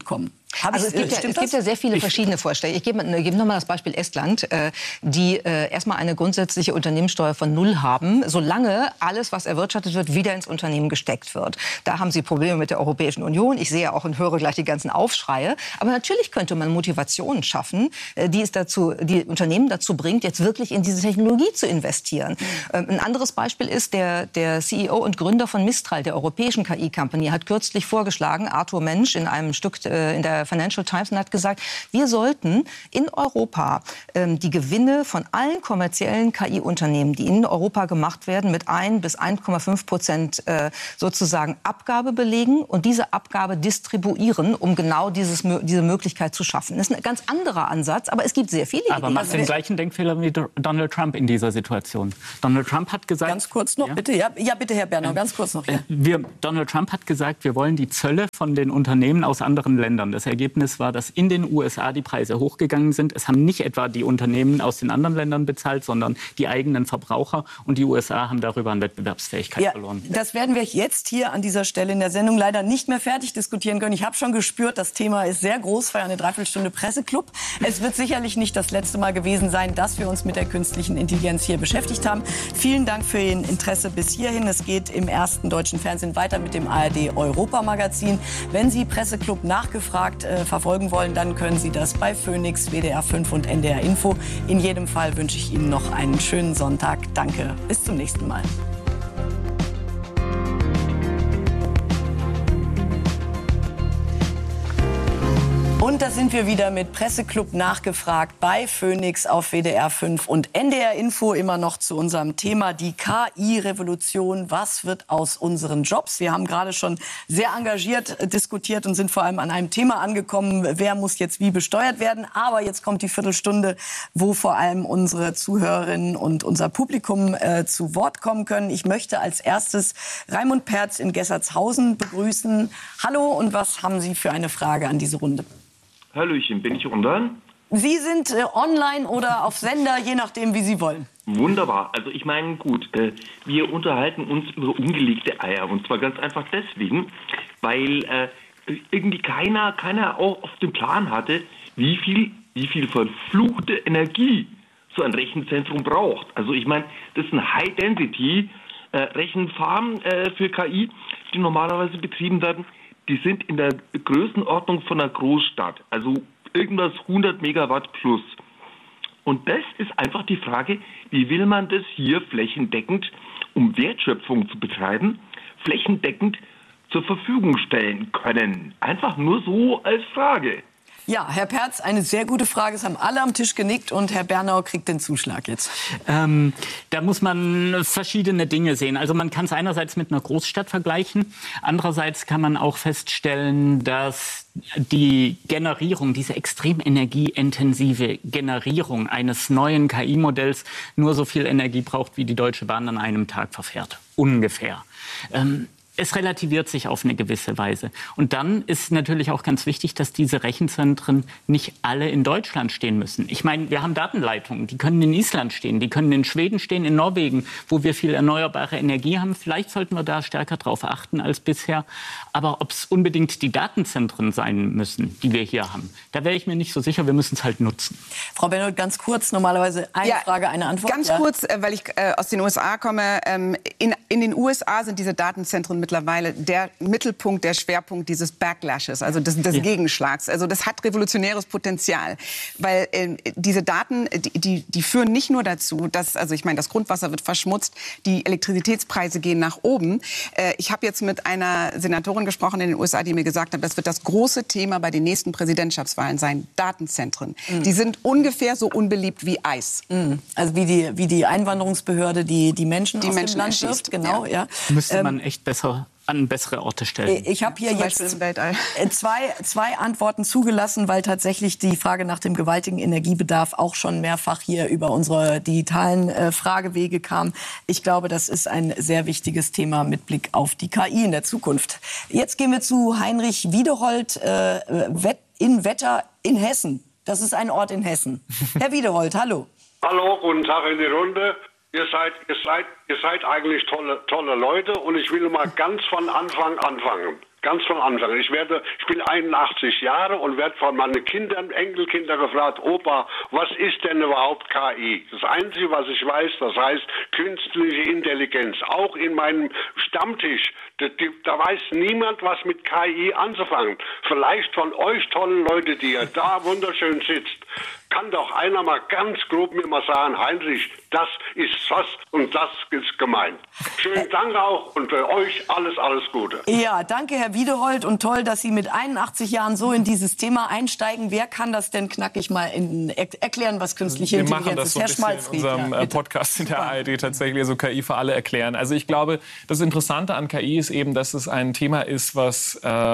Also es gibt ja sehr viele verschiedene Vorschläge. Ich gebe nochmal das Beispiel Estland, die erstmal eine grundsätzliche Unternehmenssteuer von 0 haben, solange alles, was erwirtschaftet wird, wieder ins Unternehmen gesteckt wird. Da haben sie Probleme mit der Europäischen Union. Ich sehe auch und höre gleich die ganzen Aufschreie. Aber natürlich könnte man Motivationen schaffen, die Unternehmen dazu bringt, jetzt wirklich in diese Technologie zu investieren. Ein anderes Beispiel ist, der CEO und Gründer von Mistral, der europäischen KI-Company, hat kürzlich vorgeschlagen, Arthur Mensch in einem Stück in der Financial Times, und hat gesagt, wir sollten in Europa die Gewinne von allen kommerziellen KI-Unternehmen, die in Europa gemacht werden, mit 1 bis 1,5% sozusagen Abgabe belegen und diese Abgabe distribuieren, um genau diese Möglichkeit zu schaffen. Das ist ein ganz anderer Ansatz, aber es gibt sehr viele Ideen. Aber macht den gleichen Denkfehler wie Donald Trump in dieser Situation. Donald Trump hat gesagt... Ganz kurz noch, bitte. Ja, bitte, Herr Bernau, ganz kurz noch. Ja. Donald Trump hat gesagt, wir wollen die Zölle von den Unternehmen aus anderen Ländern. Das Ergebnis war, dass in den USA die Preise hochgegangen sind. Es haben nicht etwa die Unternehmen aus den anderen Ländern bezahlt, sondern die eigenen Verbraucher. Und die USA haben darüber an Wettbewerbsfähigkeit verloren. Das werden wir jetzt hier an dieser Stelle in der Sendung leider nicht mehr fertig diskutieren können. Ich habe schon gespürt, das Thema ist sehr groß für eine Dreiviertelstunde Presseclub. Es wird sicherlich nicht das letzte Mal gewesen sein, dass wir uns mit der künstlichen Intelligenz hier beschäftigt haben. Vielen Dank für Ihr Interesse bis hierhin. Es geht im ersten deutschen Fernsehen weiter mit dem ARD Europa Magazin. Wenn Sie Presseclub nachgefragt verfolgen wollen, dann können Sie das bei Phoenix, WDR 5 und NDR Info. In jedem Fall wünsche ich Ihnen noch einen schönen Sonntag. Danke, bis zum nächsten Mal. Und da sind wir wieder mit Presseclub nachgefragt bei Phoenix auf WDR 5 und NDR Info immer noch zu unserem Thema die KI-Revolution. Was wird aus unseren Jobs? Wir haben gerade schon sehr engagiert diskutiert und sind vor allem an einem Thema angekommen, wer muss jetzt wie besteuert werden. Aber jetzt kommt die Viertelstunde, wo vor allem unsere Zuhörerinnen und unser Publikum zu Wort kommen können. Ich möchte als erstes Raimund Perz in Gessertshausen begrüßen. Hallo, und was haben Sie für eine Frage an diese Runde? Hallöchen, bin ich online? Sie sind online oder auf Sender, je nachdem, wie Sie wollen. Wunderbar. Also ich meine, gut, wir unterhalten uns über ungelegte Eier. Und zwar ganz einfach deswegen, weil irgendwie keiner auch auf dem Plan hatte, wie viel verfluchte Energie so ein Rechenzentrum braucht. Also ich meine, das ist ein High-Density-Rechenfarm für KI, die normalerweise betrieben werden. Die sind in der Größenordnung von einer Großstadt, also irgendwas 100 Megawatt plus. Und das ist einfach die Frage, wie will man das hier flächendeckend, um Wertschöpfung zu betreiben, flächendeckend zur Verfügung stellen können? Einfach nur so als Frage. Ja, Herr Perz, eine sehr gute Frage. Es haben alle am Tisch genickt und Herr Bernau kriegt den Zuschlag jetzt. Da muss man verschiedene Dinge sehen. Also man kann es einerseits mit einer Großstadt vergleichen. Andererseits kann man auch feststellen, dass die Generierung, diese extrem energieintensive Generierung eines neuen KI-Modells nur so viel Energie braucht, wie die Deutsche Bahn an einem Tag verfährt. Ungefähr. Es relativiert sich auf eine gewisse Weise. Und dann ist natürlich auch ganz wichtig, dass diese Rechenzentren nicht alle in Deutschland stehen müssen. Ich meine, wir haben Datenleitungen, die können in Island stehen, die können in Schweden stehen, in Norwegen, wo wir viel erneuerbare Energie haben. Vielleicht sollten wir da stärker drauf achten als bisher. Aber ob es unbedingt die Datenzentren sein müssen, die wir hier haben, da wäre ich mir nicht so sicher. Wir müssen es halt nutzen. Frau Bernau, ganz kurz, normalerweise eine Frage, eine Antwort. Ganz kurz, weil ich aus den USA komme. In den USA sind diese Datenzentren mittlerweile der Mittelpunkt, der Schwerpunkt dieses Backlashes, also des Gegenschlags. Also das hat revolutionäres Potenzial, weil diese Daten, die führen nicht nur dazu, dass, also ich meine, das Grundwasser wird verschmutzt, die Elektrizitätspreise gehen nach oben. Ich habe jetzt mit einer Senatorin gesprochen in den USA, die mir gesagt hat, das wird das große Thema bei den nächsten Präsidentschaftswahlen sein, Datenzentren. Die sind ungefähr so unbeliebt wie Eis. Also wie die Einwanderungsbehörde, die Menschen aus dem Land wirft, genau. Ja. Müsste man echt besser an bessere Orte stellen. Ich habe hier jetzt zwei Antworten zugelassen, weil tatsächlich die Frage nach dem gewaltigen Energiebedarf auch schon mehrfach hier über unsere digitalen Fragewege kam. Ich glaube, das ist ein sehr wichtiges Thema mit Blick auf die KI in der Zukunft. Jetzt gehen wir zu Heinrich Wiedeholt in Wetter in Hessen. Das ist ein Ort in Hessen. Herr Wiedeholt, hallo. Hallo, guten Tag in die Runde. Ihr seid eigentlich tolle Leute und ich will mal ganz von Anfang anfangen. Ganz von Anfang. Ich bin 81 Jahre und werde von meinen Kindern, Enkelkinder gefragt, Opa, was ist denn überhaupt KI? Das Einzige, was ich weiß, das heißt künstliche Intelligenz. Auch in meinem Stammtisch, da weiß niemand, was mit KI anzufangen. Vielleicht von euch tollen Leute, die ihr da wunderschön sitzt, kann doch einer mal ganz grob mir mal sagen, Heinrich, das ist was und das ist gemeint. Schönen Dank auch und für euch alles Gute. Ja, danke Herr Wiedehold und toll, dass Sie mit 81 Jahren so in dieses Thema einsteigen. Wer kann das denn knackig mal erklären, was künstliche Intelligenz ist? Herr Schmalzried. Wir machen das so ein bisschen in unserem Podcast in der ARD tatsächlich, also KI für alle erklären. Also ich glaube, das Interessante an KI ist eben, dass es ein Thema ist, was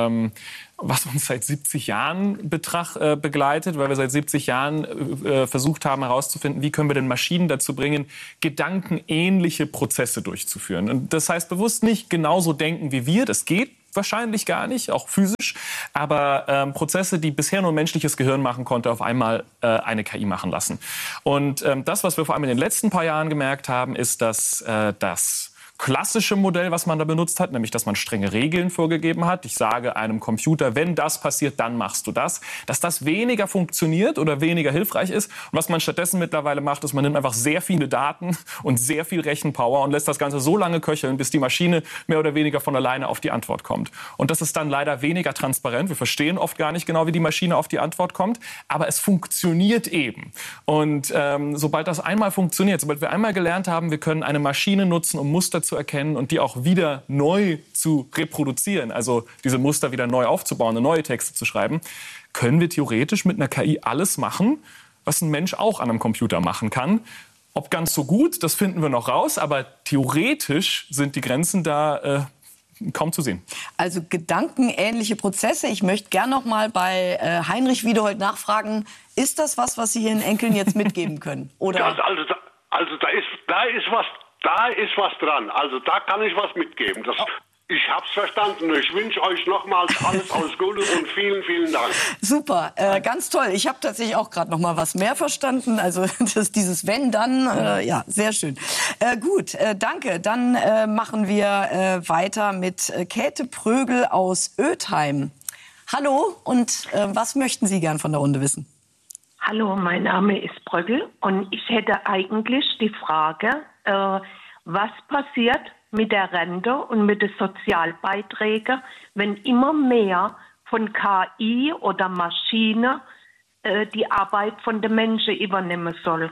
uns seit 70 Jahren begleitet, weil wir seit 70 Jahren versucht haben herauszufinden, wie können wir denn Maschinen dazu bringen, gedankenähnliche Prozesse durchzuführen. Und das heißt bewusst nicht genauso denken wie wir, das geht wahrscheinlich gar nicht, auch physisch, aber Prozesse, die bisher nur ein menschliches Gehirn machen konnte, auf einmal eine KI machen lassen. Und das, was wir vor allem in den letzten paar Jahren gemerkt haben, ist, dass das klassische Modell, was man da benutzt hat, nämlich dass man strenge Regeln vorgegeben hat. Ich sage einem Computer, wenn das passiert, dann machst du das. Dass das weniger funktioniert oder weniger hilfreich ist. Und was man stattdessen mittlerweile macht, ist, man nimmt einfach sehr viele Daten und sehr viel Rechenpower und lässt das Ganze so lange köcheln, bis die Maschine mehr oder weniger von alleine auf die Antwort kommt. Und das ist dann leider weniger transparent. Wir verstehen oft gar nicht genau, wie die Maschine auf die Antwort kommt. Aber es funktioniert eben. Und sobald das einmal funktioniert, sobald wir einmal gelernt haben, wir können eine Maschine nutzen, um Muster zu erkennen und die auch wieder neu zu reproduzieren, also diese Muster wieder neu aufzubauen, neue Texte zu schreiben, können wir theoretisch mit einer KI alles machen, was ein Mensch auch an einem Computer machen kann. Ob ganz so gut, das finden wir noch raus, aber theoretisch sind die Grenzen da kaum zu sehen. Also gedankenähnliche Prozesse. Ich möchte gern noch mal bei Heinrich Wiedehold nachfragen, ist das was Sie Ihren Enkeln jetzt mitgeben können? Oder? Ja, also da ist was dran. Also da kann ich was mitgeben. Ich hab's verstanden. Ich wünsche euch nochmals alles Gute und vielen, vielen Dank. Super, ganz toll. Ich habe tatsächlich auch gerade noch mal was mehr verstanden. Also dieses Wenn, dann, ja, sehr schön. Gut, danke. Dann machen wir weiter mit Käthe Prögel aus Ötheim. Hallo, und was möchten Sie gern von der Runde wissen? Hallo, mein Name ist Prögel und ich hätte eigentlich die Frage, was passiert mit der Rente und mit den Sozialbeiträgen, wenn immer mehr von KI oder Maschine die Arbeit von den Menschen übernehmen soll.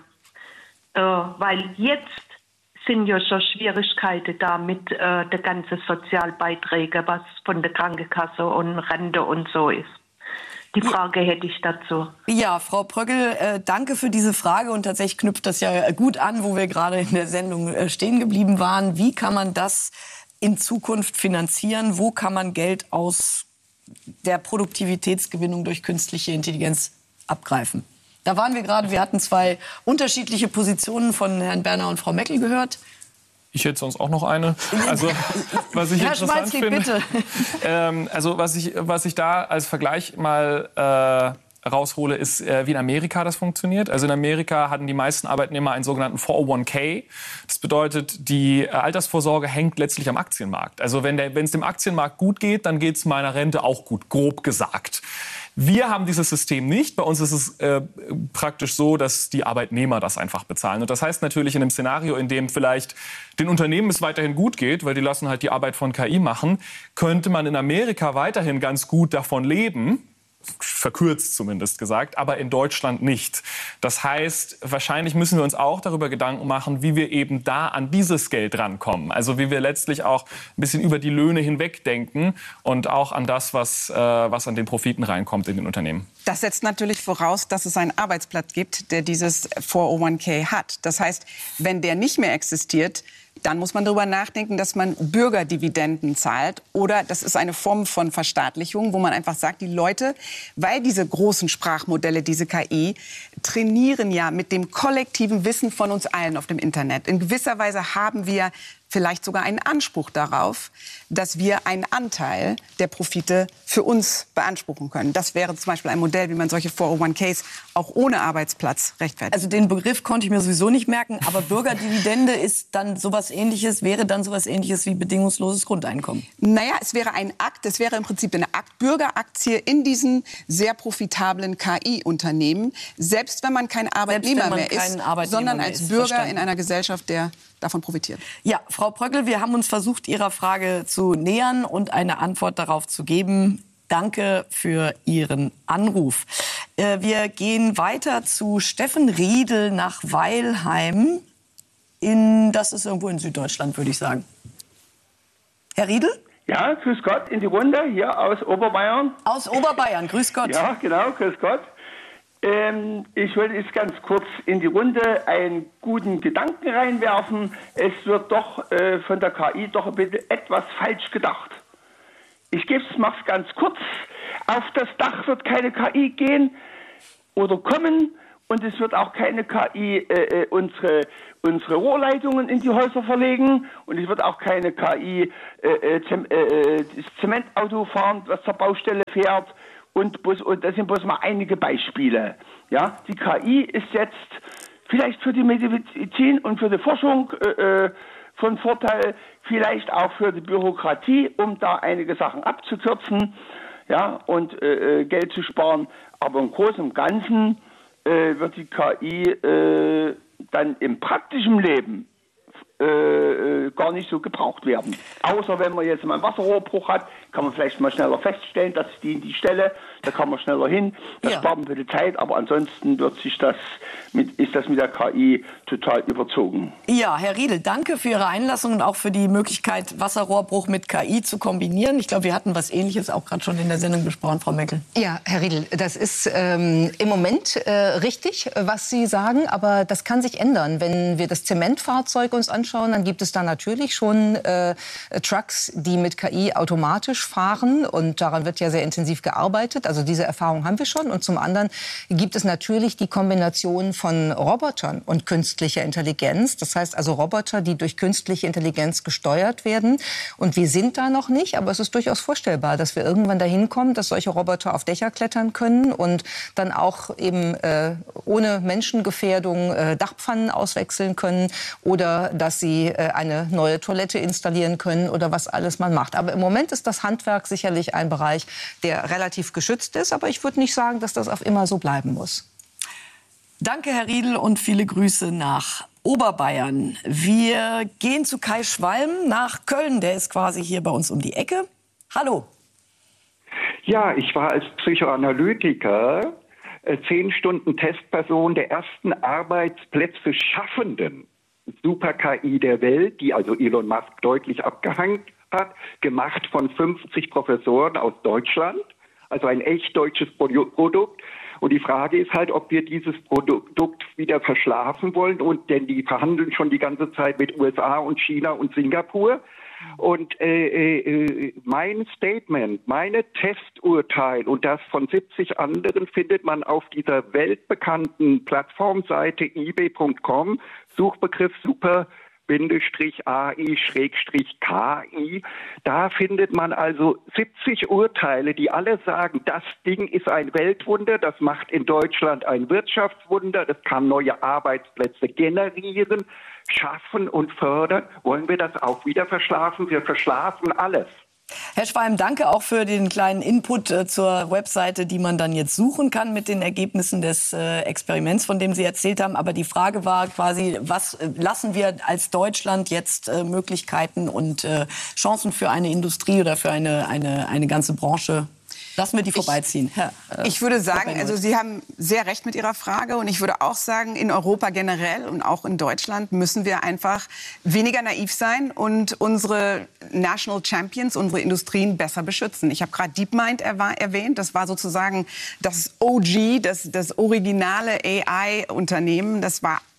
Weil jetzt sind ja schon Schwierigkeiten da mit den ganzen Sozialbeiträgen, was von der Krankenkasse und Rente und so ist. Die Frage hätte ich dazu. Ja, Frau Prögel, danke für diese Frage. Und tatsächlich knüpft das ja gut an, wo wir gerade in der Sendung stehen geblieben waren. Wie kann man das in Zukunft finanzieren? Wo kann man Geld aus der Produktivitätsgewinnung durch künstliche Intelligenz abgreifen? Da waren wir gerade, wir hatten zwei unterschiedliche Positionen von Herrn Berner und Frau Meckel gehört. Ich hätte sonst auch noch eine. Also, was ich Herr interessant finde, also was ich da als Vergleich mal raushole, ist, wie in Amerika das funktioniert. Also in Amerika hatten die meisten Arbeitnehmer einen sogenannten 401k. Das bedeutet, die Altersvorsorge hängt letztlich am Aktienmarkt. Also wenn es dem Aktienmarkt gut geht, dann geht es meiner Rente auch gut, grob gesagt. Wir haben dieses System nicht. Bei uns ist es praktisch so, dass die Arbeitnehmer das einfach bezahlen. Und das heißt natürlich in einem Szenario, in dem vielleicht den Unternehmen es weiterhin gut geht, weil die lassen halt die Arbeit von KI machen, könnte man in Amerika weiterhin ganz gut davon leben, verkürzt zumindest gesagt, aber in Deutschland nicht. Das heißt, wahrscheinlich müssen wir uns auch darüber Gedanken machen, wie wir eben da an dieses Geld rankommen. Also wie wir letztlich auch ein bisschen über die Löhne hinweg denken und auch an das, was an den Profiten reinkommt in den Unternehmen. Das setzt natürlich voraus, dass es einen Arbeitsplatz gibt, der dieses 401k hat. Das heißt, wenn der nicht mehr existiert, dann muss man darüber nachdenken, dass man Bürgerdividenden zahlt. Oder das ist eine Form von Verstaatlichung, wo man einfach sagt, die Leute, weil diese großen Sprachmodelle, diese KI, trainieren ja mit dem kollektiven Wissen von uns allen auf dem Internet. In gewisser Weise haben wir vielleicht sogar einen Anspruch darauf, dass wir einen Anteil der Profite für uns beanspruchen können. Das wäre zum Beispiel ein Modell, wie man solche 401ks auch ohne Arbeitsplatz rechtfertigt. Also den Begriff konnte ich mir sowieso nicht merken, aber Bürgerdividende ist dann sowas Ähnliches, wäre dann sowas Ähnliches wie bedingungsloses Grundeinkommen. Naja, es wäre ein Akt, es wäre im Prinzip eine Bürgeraktie in diesen sehr profitablen KI-Unternehmen, selbst wenn man kein Arbeitnehmer mehr ist, sondern als Bürger in einer Gesellschaft, der davon profitiert. Ja, Frau Pröckl, wir haben uns versucht, Ihrer Frage zu nähern und eine Antwort darauf zu geben. Danke für Ihren Anruf. Wir gehen weiter zu Steffen Riedel nach Weilheim. Das ist irgendwo in Süddeutschland, würde ich sagen. Herr Riedel? Ja, grüß Gott in die Runde, hier aus Oberbayern. Aus Oberbayern, grüß Gott. Ja, genau, grüß Gott. Ich wollte jetzt ganz kurz in die Runde einen guten Gedanken reinwerfen. Es wird doch von der KI doch ein bisschen etwas falsch gedacht. Ich mach's ganz kurz. Auf das Dach wird keine KI gehen oder kommen und es wird auch keine KI unsere Rohrleitungen in die Häuser verlegen und es wird auch keine KI das Zementauto fahren, was zur Baustelle fährt. Und das sind bloß mal einige Beispiele. Ja, die KI ist jetzt vielleicht für die Medizin und für die Forschung von Vorteil, vielleicht auch für die Bürokratie, um da einige Sachen abzukürzen, ja, und Geld zu sparen. Aber im Großen und Ganzen wird die KI dann im praktischen Leben gar nicht so gebraucht werden. Außer wenn man jetzt mal einen Wasserrohrbruch hat, kann man vielleicht mal schneller feststellen, dass die Stelle, da kann man schneller hin, das spart ein bisschen Zeit, aber ansonsten ist das mit der KI total überzogen. Ja, Herr Riedel, danke für Ihre Einlassung und auch für die Möglichkeit, Wasserrohrbruch mit KI zu kombinieren. Ich glaube, wir hatten was Ähnliches auch gerade schon in der Sendung besprochen, Frau Meckel. Ja, Herr Riedel, das ist im Moment richtig, was Sie sagen, aber das kann sich ändern. Wenn wir das Zementfahrzeug uns anschauen, dann gibt es da natürlich schon Trucks, die mit KI automatisch fahren und daran wird ja sehr intensiv gearbeitet. Also diese Erfahrung haben wir schon. Und zum anderen gibt es natürlich die Kombination von Robotern und künstlicher Intelligenz. Das heißt also Roboter, die durch künstliche Intelligenz gesteuert werden. Und wir sind da noch nicht, aber es ist durchaus vorstellbar, dass wir irgendwann dahin kommen, dass solche Roboter auf Dächer klettern können und dann auch eben ohne Menschengefährdung Dachpfannen auswechseln können oder dass sie eine neue Toilette installieren können oder was alles man macht. Aber im Moment ist das Handwerk sicherlich ein Bereich, der relativ geschützt ist. Aber ich würde nicht sagen, dass das auf immer so bleiben muss. Danke, Herr Riedel, und viele Grüße nach Oberbayern. Wir gehen zu Kai Schwalm nach Köln. Der ist quasi hier bei uns um die Ecke. Hallo. Ja, ich war als Psychoanalytiker 10 Stunden Testperson der ersten Arbeitsplätze schaffenden Super-KI der Welt, die also Elon Musk deutlich abgehangen hat, gemacht von 50 Professoren aus Deutschland, also ein echt deutsches Produkt. Und die Frage ist halt, ob wir dieses Produkt wieder verschlafen wollen. Und denn die verhandeln schon die ganze Zeit mit USA und China und Singapur. Und mein Statement, meine Testurteil und das von 70 anderen findet man auf dieser weltbekannten Plattformseite ebay.com, Suchbegriff Super-AI-KI. Da findet man also 70 Urteile, die alle sagen, das Ding ist ein Weltwunder, das macht in Deutschland ein Wirtschaftswunder, das kann neue Arbeitsplätze generieren, schaffen und fördern. Wollen wir das auch wieder verschlafen? Wir verschlafen alles. Herr Schwalm, danke auch für den kleinen Input zur Webseite, die man dann jetzt suchen kann mit den Ergebnissen des Experiments, von dem Sie erzählt haben. Aber die Frage war quasi, was lassen wir als Deutschland jetzt Möglichkeiten und Chancen für eine Industrie oder für eine ganze Branche? Lassen wir die vorbeiziehen. Ich würde sagen, also Sie haben sehr recht mit Ihrer Frage. Und ich würde auch sagen, in Europa generell und auch in Deutschland müssen wir einfach weniger naiv sein und unsere National Champions, unsere Industrien besser beschützen. Ich habe gerade DeepMind erwähnt. Das war sozusagen das OG, das originale AI-Unternehmen. Das war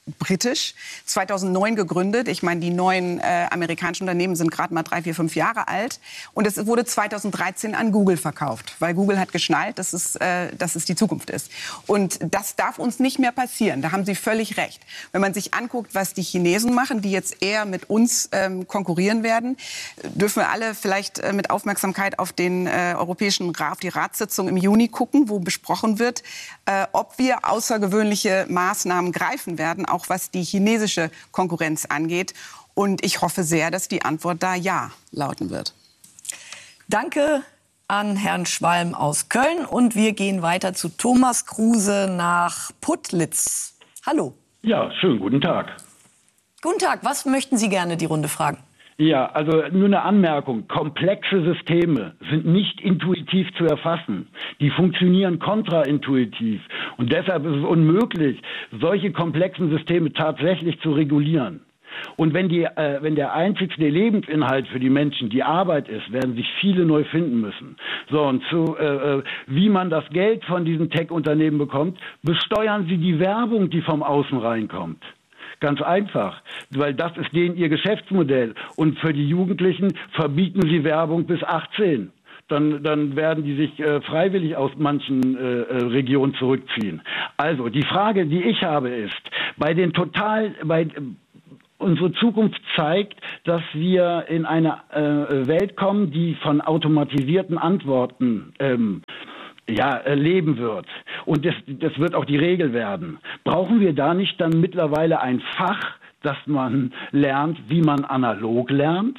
britisch, 2009 gegründet. Ich meine, die neuen amerikanischen Unternehmen sind gerade mal 3, 4, 5 Jahre alt. Und es wurde 2013 an Google verkauft, weil Google hat geschnallt, dass es die Zukunft ist. Und das darf uns nicht mehr passieren. Da haben Sie völlig recht. Wenn man sich anguckt, was die Chinesen machen, die jetzt eher mit uns konkurrieren werden, dürfen wir alle vielleicht mit Aufmerksamkeit auf den auf die Ratssitzung im Juni gucken, wo besprochen wird, ob wir außergewöhnliche Maßnahmen greifen werden, auch was die chinesische Konkurrenz angeht. Und ich hoffe sehr, dass die Antwort da ja lauten wird. Danke an Herrn Schwalm aus Köln. Und wir gehen weiter zu Thomas Kruse nach Putlitz. Hallo. Ja, schönen guten Tag. Guten Tag. Was möchten Sie gerne die Runde fragen? Ja, also nur eine Anmerkung. Komplexe Systeme sind nicht intuitiv zu erfassen. Die funktionieren kontraintuitiv. Und deshalb ist es unmöglich, solche komplexen Systeme tatsächlich zu regulieren. Und wenn der einzigste Lebensinhalt für die Menschen die Arbeit ist, werden sich viele neu finden müssen. So, und wie man das Geld von diesen Tech-Unternehmen bekommt, besteuern sie die Werbung, die vom Außen reinkommt. Ganz einfach, weil das ist denen ihr Geschäftsmodell. Und für die Jugendlichen verbieten sie Werbung bis 18. Dann werden die sich freiwillig aus manchen Regionen zurückziehen. Also die Frage, die ich habe, ist, unsere Zukunft zeigt, dass wir in eine Welt kommen, die von automatisierten Antworten leben wird. Und das wird auch die Regel werden. Brauchen wir da nicht dann mittlerweile ein Fach, dass man lernt, wie man analog lernt?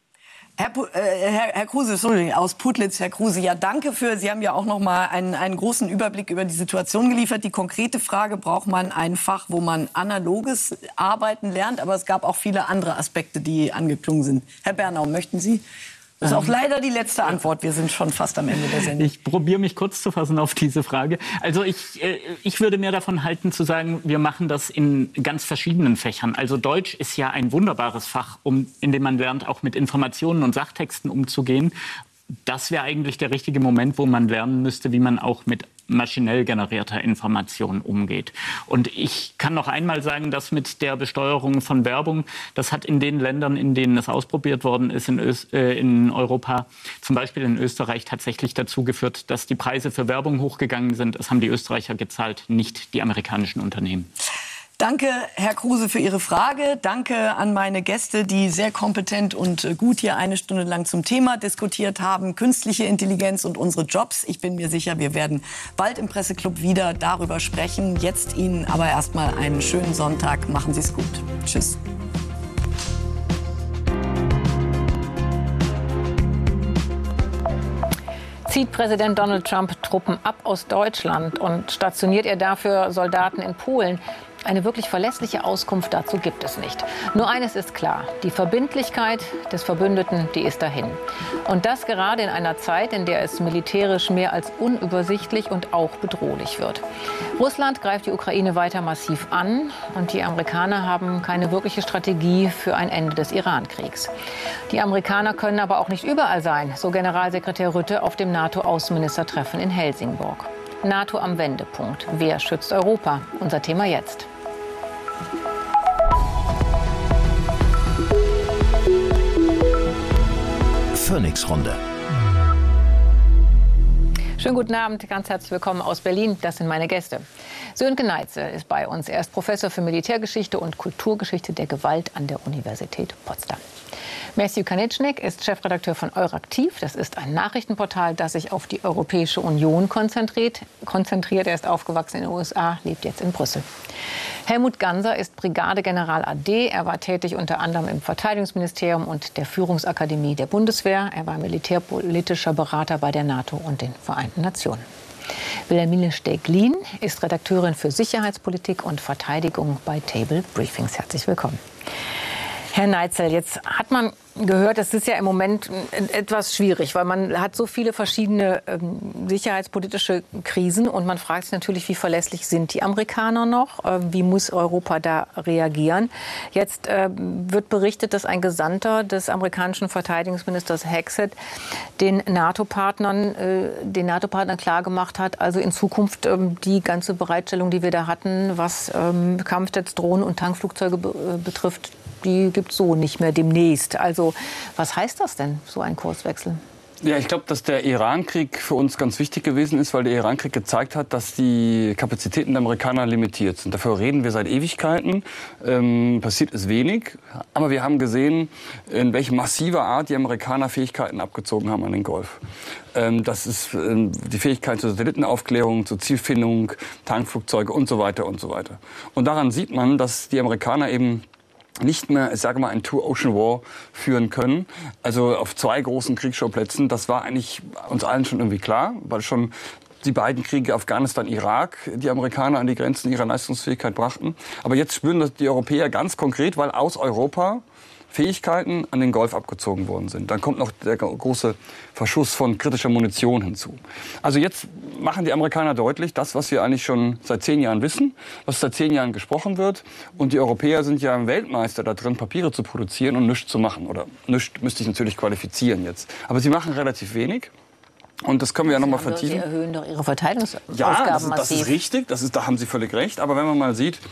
Herr Kruse, sorry, aus Putlitz, Herr Kruse, ja, danke Sie haben ja auch noch mal einen großen Überblick über die Situation geliefert. Die konkrete Frage, braucht man ein Fach, wo man analoges Arbeiten lernt? Aber es gab auch viele andere Aspekte, die angeklungen sind. Herr Bernau, möchten Sie? Das ist auch leider die letzte Antwort. Wir sind schon fast am Ende der Sendung. Ich probiere mich kurz zu fassen auf diese Frage. Also ich würde mir davon halten zu sagen, wir machen das in ganz verschiedenen Fächern. Also Deutsch ist ja ein wunderbares Fach, in dem man lernt, auch mit Informationen und Sachtexten umzugehen. Das wäre eigentlich der richtige Moment, wo man lernen müsste, wie man auch mit maschinell generierter Information umgeht. Und ich kann noch einmal sagen, dass mit der Besteuerung von Werbung, das hat in den Ländern, in denen es ausprobiert worden ist, in Europa, zum Beispiel in Österreich, tatsächlich dazu geführt, dass die Preise für Werbung hochgegangen sind. Es haben die Österreicher gezahlt, nicht die amerikanischen Unternehmen. Danke, Herr Kruse, für Ihre Frage. Danke an meine Gäste, die sehr kompetent und gut hier eine Stunde lang zum Thema diskutiert haben. Künstliche Intelligenz und unsere Jobs. Ich bin mir sicher, wir werden bald im Presseclub wieder darüber sprechen. Jetzt Ihnen aber erstmal einen schönen Sonntag. Machen Sie es gut. Tschüss. Zieht Präsident Donald Trump Truppen ab aus Deutschland und stationiert er dafür Soldaten in Polen? Eine wirklich verlässliche Auskunft dazu gibt es nicht. Nur eines ist klar: Die Verbindlichkeit des Verbündeten, die ist dahin. Und das gerade in einer Zeit, in der es militärisch mehr als unübersichtlich und auch bedrohlich wird. Russland greift die Ukraine weiter massiv an und die Amerikaner haben keine wirkliche Strategie für ein Ende des Iran-Kriegs. Die Amerikaner können aber auch nicht überall sein, so Generalsekretär Rutte auf dem NATO-Außenministertreffen in Helsingborg. NATO am Wendepunkt. Wer schützt Europa? Unser Thema jetzt. Phoenix-Runde. Schönen guten Abend, ganz herzlich willkommen aus Berlin. Das sind meine Gäste. Sönke Neitzel ist bei uns. Er ist Professor für Militärgeschichte und Kulturgeschichte der Gewalt an der Universität Potsdam. Matthew Kanicznik ist Chefredakteur von Euraktiv. Das ist ein Nachrichtenportal, das sich auf die Europäische Union konzentriert. Er ist aufgewachsen in den USA, lebt jetzt in Brüssel. Helmut Ganser ist Brigadegeneral AD. Er war tätig unter anderem im Verteidigungsministerium und der Führungsakademie der Bundeswehr. Er war militärpolitischer Berater bei der NATO und den Vereinten Nationen. Wilhelmine Steglin ist Redakteurin für Sicherheitspolitik und Verteidigung bei Table Briefings. Herzlich willkommen. Herr Neitzel, jetzt hat man gehört, das ist ja im Moment etwas schwierig, weil man hat so viele verschiedene sicherheitspolitische Krisen und man fragt sich natürlich, wie verlässlich sind die Amerikaner noch? Wie muss Europa da reagieren? Jetzt wird berichtet, dass ein Gesandter des amerikanischen Verteidigungsministers Hexet den NATO-Partnern klargemacht hat, also in Zukunft die ganze Bereitstellung, die wir da hatten, was Kampfjets, Drohnen und Tankflugzeuge betrifft, die gibt es so nicht mehr demnächst. Also was heißt das denn, so ein Kurswechsel? Ja, ich glaube, dass der Iran-Krieg für uns ganz wichtig gewesen ist, weil der Iran-Krieg gezeigt hat, dass die Kapazitäten der Amerikaner limitiert sind. Dafür reden wir seit Ewigkeiten. Passiert ist wenig. Aber wir haben gesehen, in welcher massiver Art die Amerikaner Fähigkeiten abgezogen haben an den Golf. Das ist die Fähigkeit zur Satellitenaufklärung, zur Zielfindung, Tankflugzeuge und so weiter und so weiter. Und daran sieht man, dass die Amerikaner eben nicht mehr, ich sage mal, ein Two-Ocean-War führen können. Also auf 2 großen Kriegsschauplätzen. Das war eigentlich uns allen schon irgendwie klar, weil schon die beiden Kriege Afghanistan, Irak, die Amerikaner an die Grenzen ihrer Leistungsfähigkeit brachten. Aber jetzt spüren das die Europäer ganz konkret, weil aus Europa Fähigkeiten an den Golf abgezogen worden sind. Dann kommt noch der große Verschuss von kritischer Munition hinzu. Also jetzt machen die Amerikaner deutlich, das, was wir eigentlich schon seit 10 Jahren wissen, was seit 10 Jahren gesprochen wird. Und die Europäer sind ja Weltmeister da drin, Papiere zu produzieren und nichts zu machen. Oder nichts müsste ich natürlich qualifizieren jetzt. Aber sie machen relativ wenig. Und das können wir ja noch mal vertiefen. Sie erhöhen doch Ihre Verteidigungsausgaben massiv. Das ist richtig, da haben Sie völlig recht. Aber wenn man mal sieht,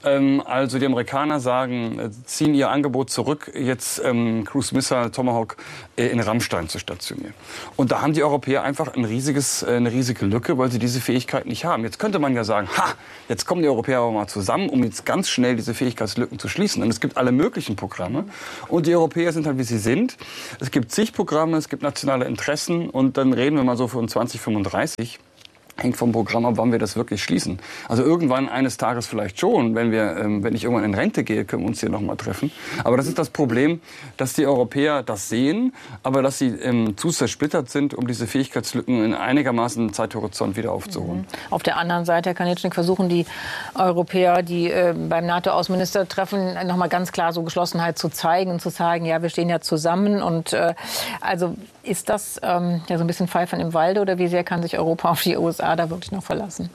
also die Amerikaner sagen, ziehen ihr Angebot zurück, jetzt Cruise Missile Tomahawk in Rammstein zu stationieren. Und da haben die Europäer einfach eine riesige Lücke, weil sie diese Fähigkeit nicht haben. Jetzt könnte man ja sagen, jetzt kommen die Europäer aber mal zusammen, um jetzt ganz schnell diese Fähigkeitslücken zu schließen. Und es gibt alle möglichen Programme. Und die Europäer sind halt, wie sie sind. Es gibt zig Programme, es gibt nationale Interessen. Und dann reden wir mal so von 2035. Hängt vom Programm ab, wann wir das wirklich schließen. Also irgendwann eines Tages vielleicht schon, wenn ich irgendwann in Rente gehe, können wir uns hier noch mal treffen. Aber das ist das Problem, dass die Europäer das sehen, aber dass sie zu zersplittert sind, um diese Fähigkeitslücken in einigermaßen Zeithorizont wieder aufzuholen. Auf der anderen Seite, Herr Kaniecznik, versuchen die Europäer, die beim NATO-Außenministertreffen noch mal ganz klar so Geschlossenheit zu zeigen und zu sagen, ja, wir stehen ja zusammen. Und also ist das ja so ein bisschen Pfeifern im Walde oder wie sehr kann sich Europa auf die USA da wirklich noch verlassen?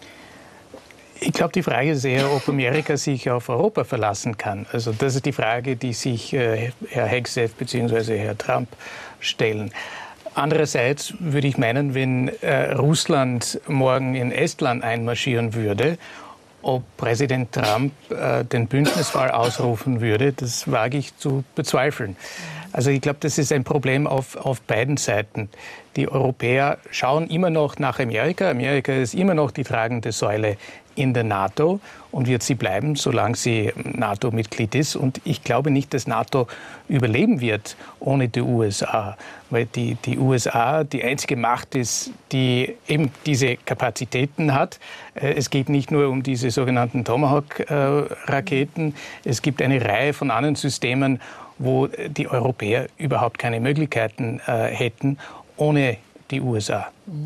Ich glaube, die Frage ist eher, ob Amerika sich auf Europa verlassen kann. Also das ist die Frage, die sich Herr Hegseth bzw. Herr Trump stellen. Andererseits würde ich meinen, wenn Russland morgen in Estland einmarschieren würde, ob Präsident Trump den Bündnisfall ausrufen würde, das wage ich zu bezweifeln. Also ich glaube, das ist ein Problem auf beiden Seiten. Die Europäer schauen immer noch nach Amerika. Amerika ist immer noch die tragende Säule in der NATO und wird sie bleiben, solange sie NATO-Mitglied ist. Und ich glaube nicht, dass NATO überleben wird ohne die USA, weil die USA die einzige Macht ist, die eben diese Kapazitäten hat. Es geht nicht nur um diese sogenannten Tomahawk-Raketen. Es gibt eine Reihe von anderen Systemen, wo die Europäer überhaupt keine Möglichkeiten hätten ohne die USA.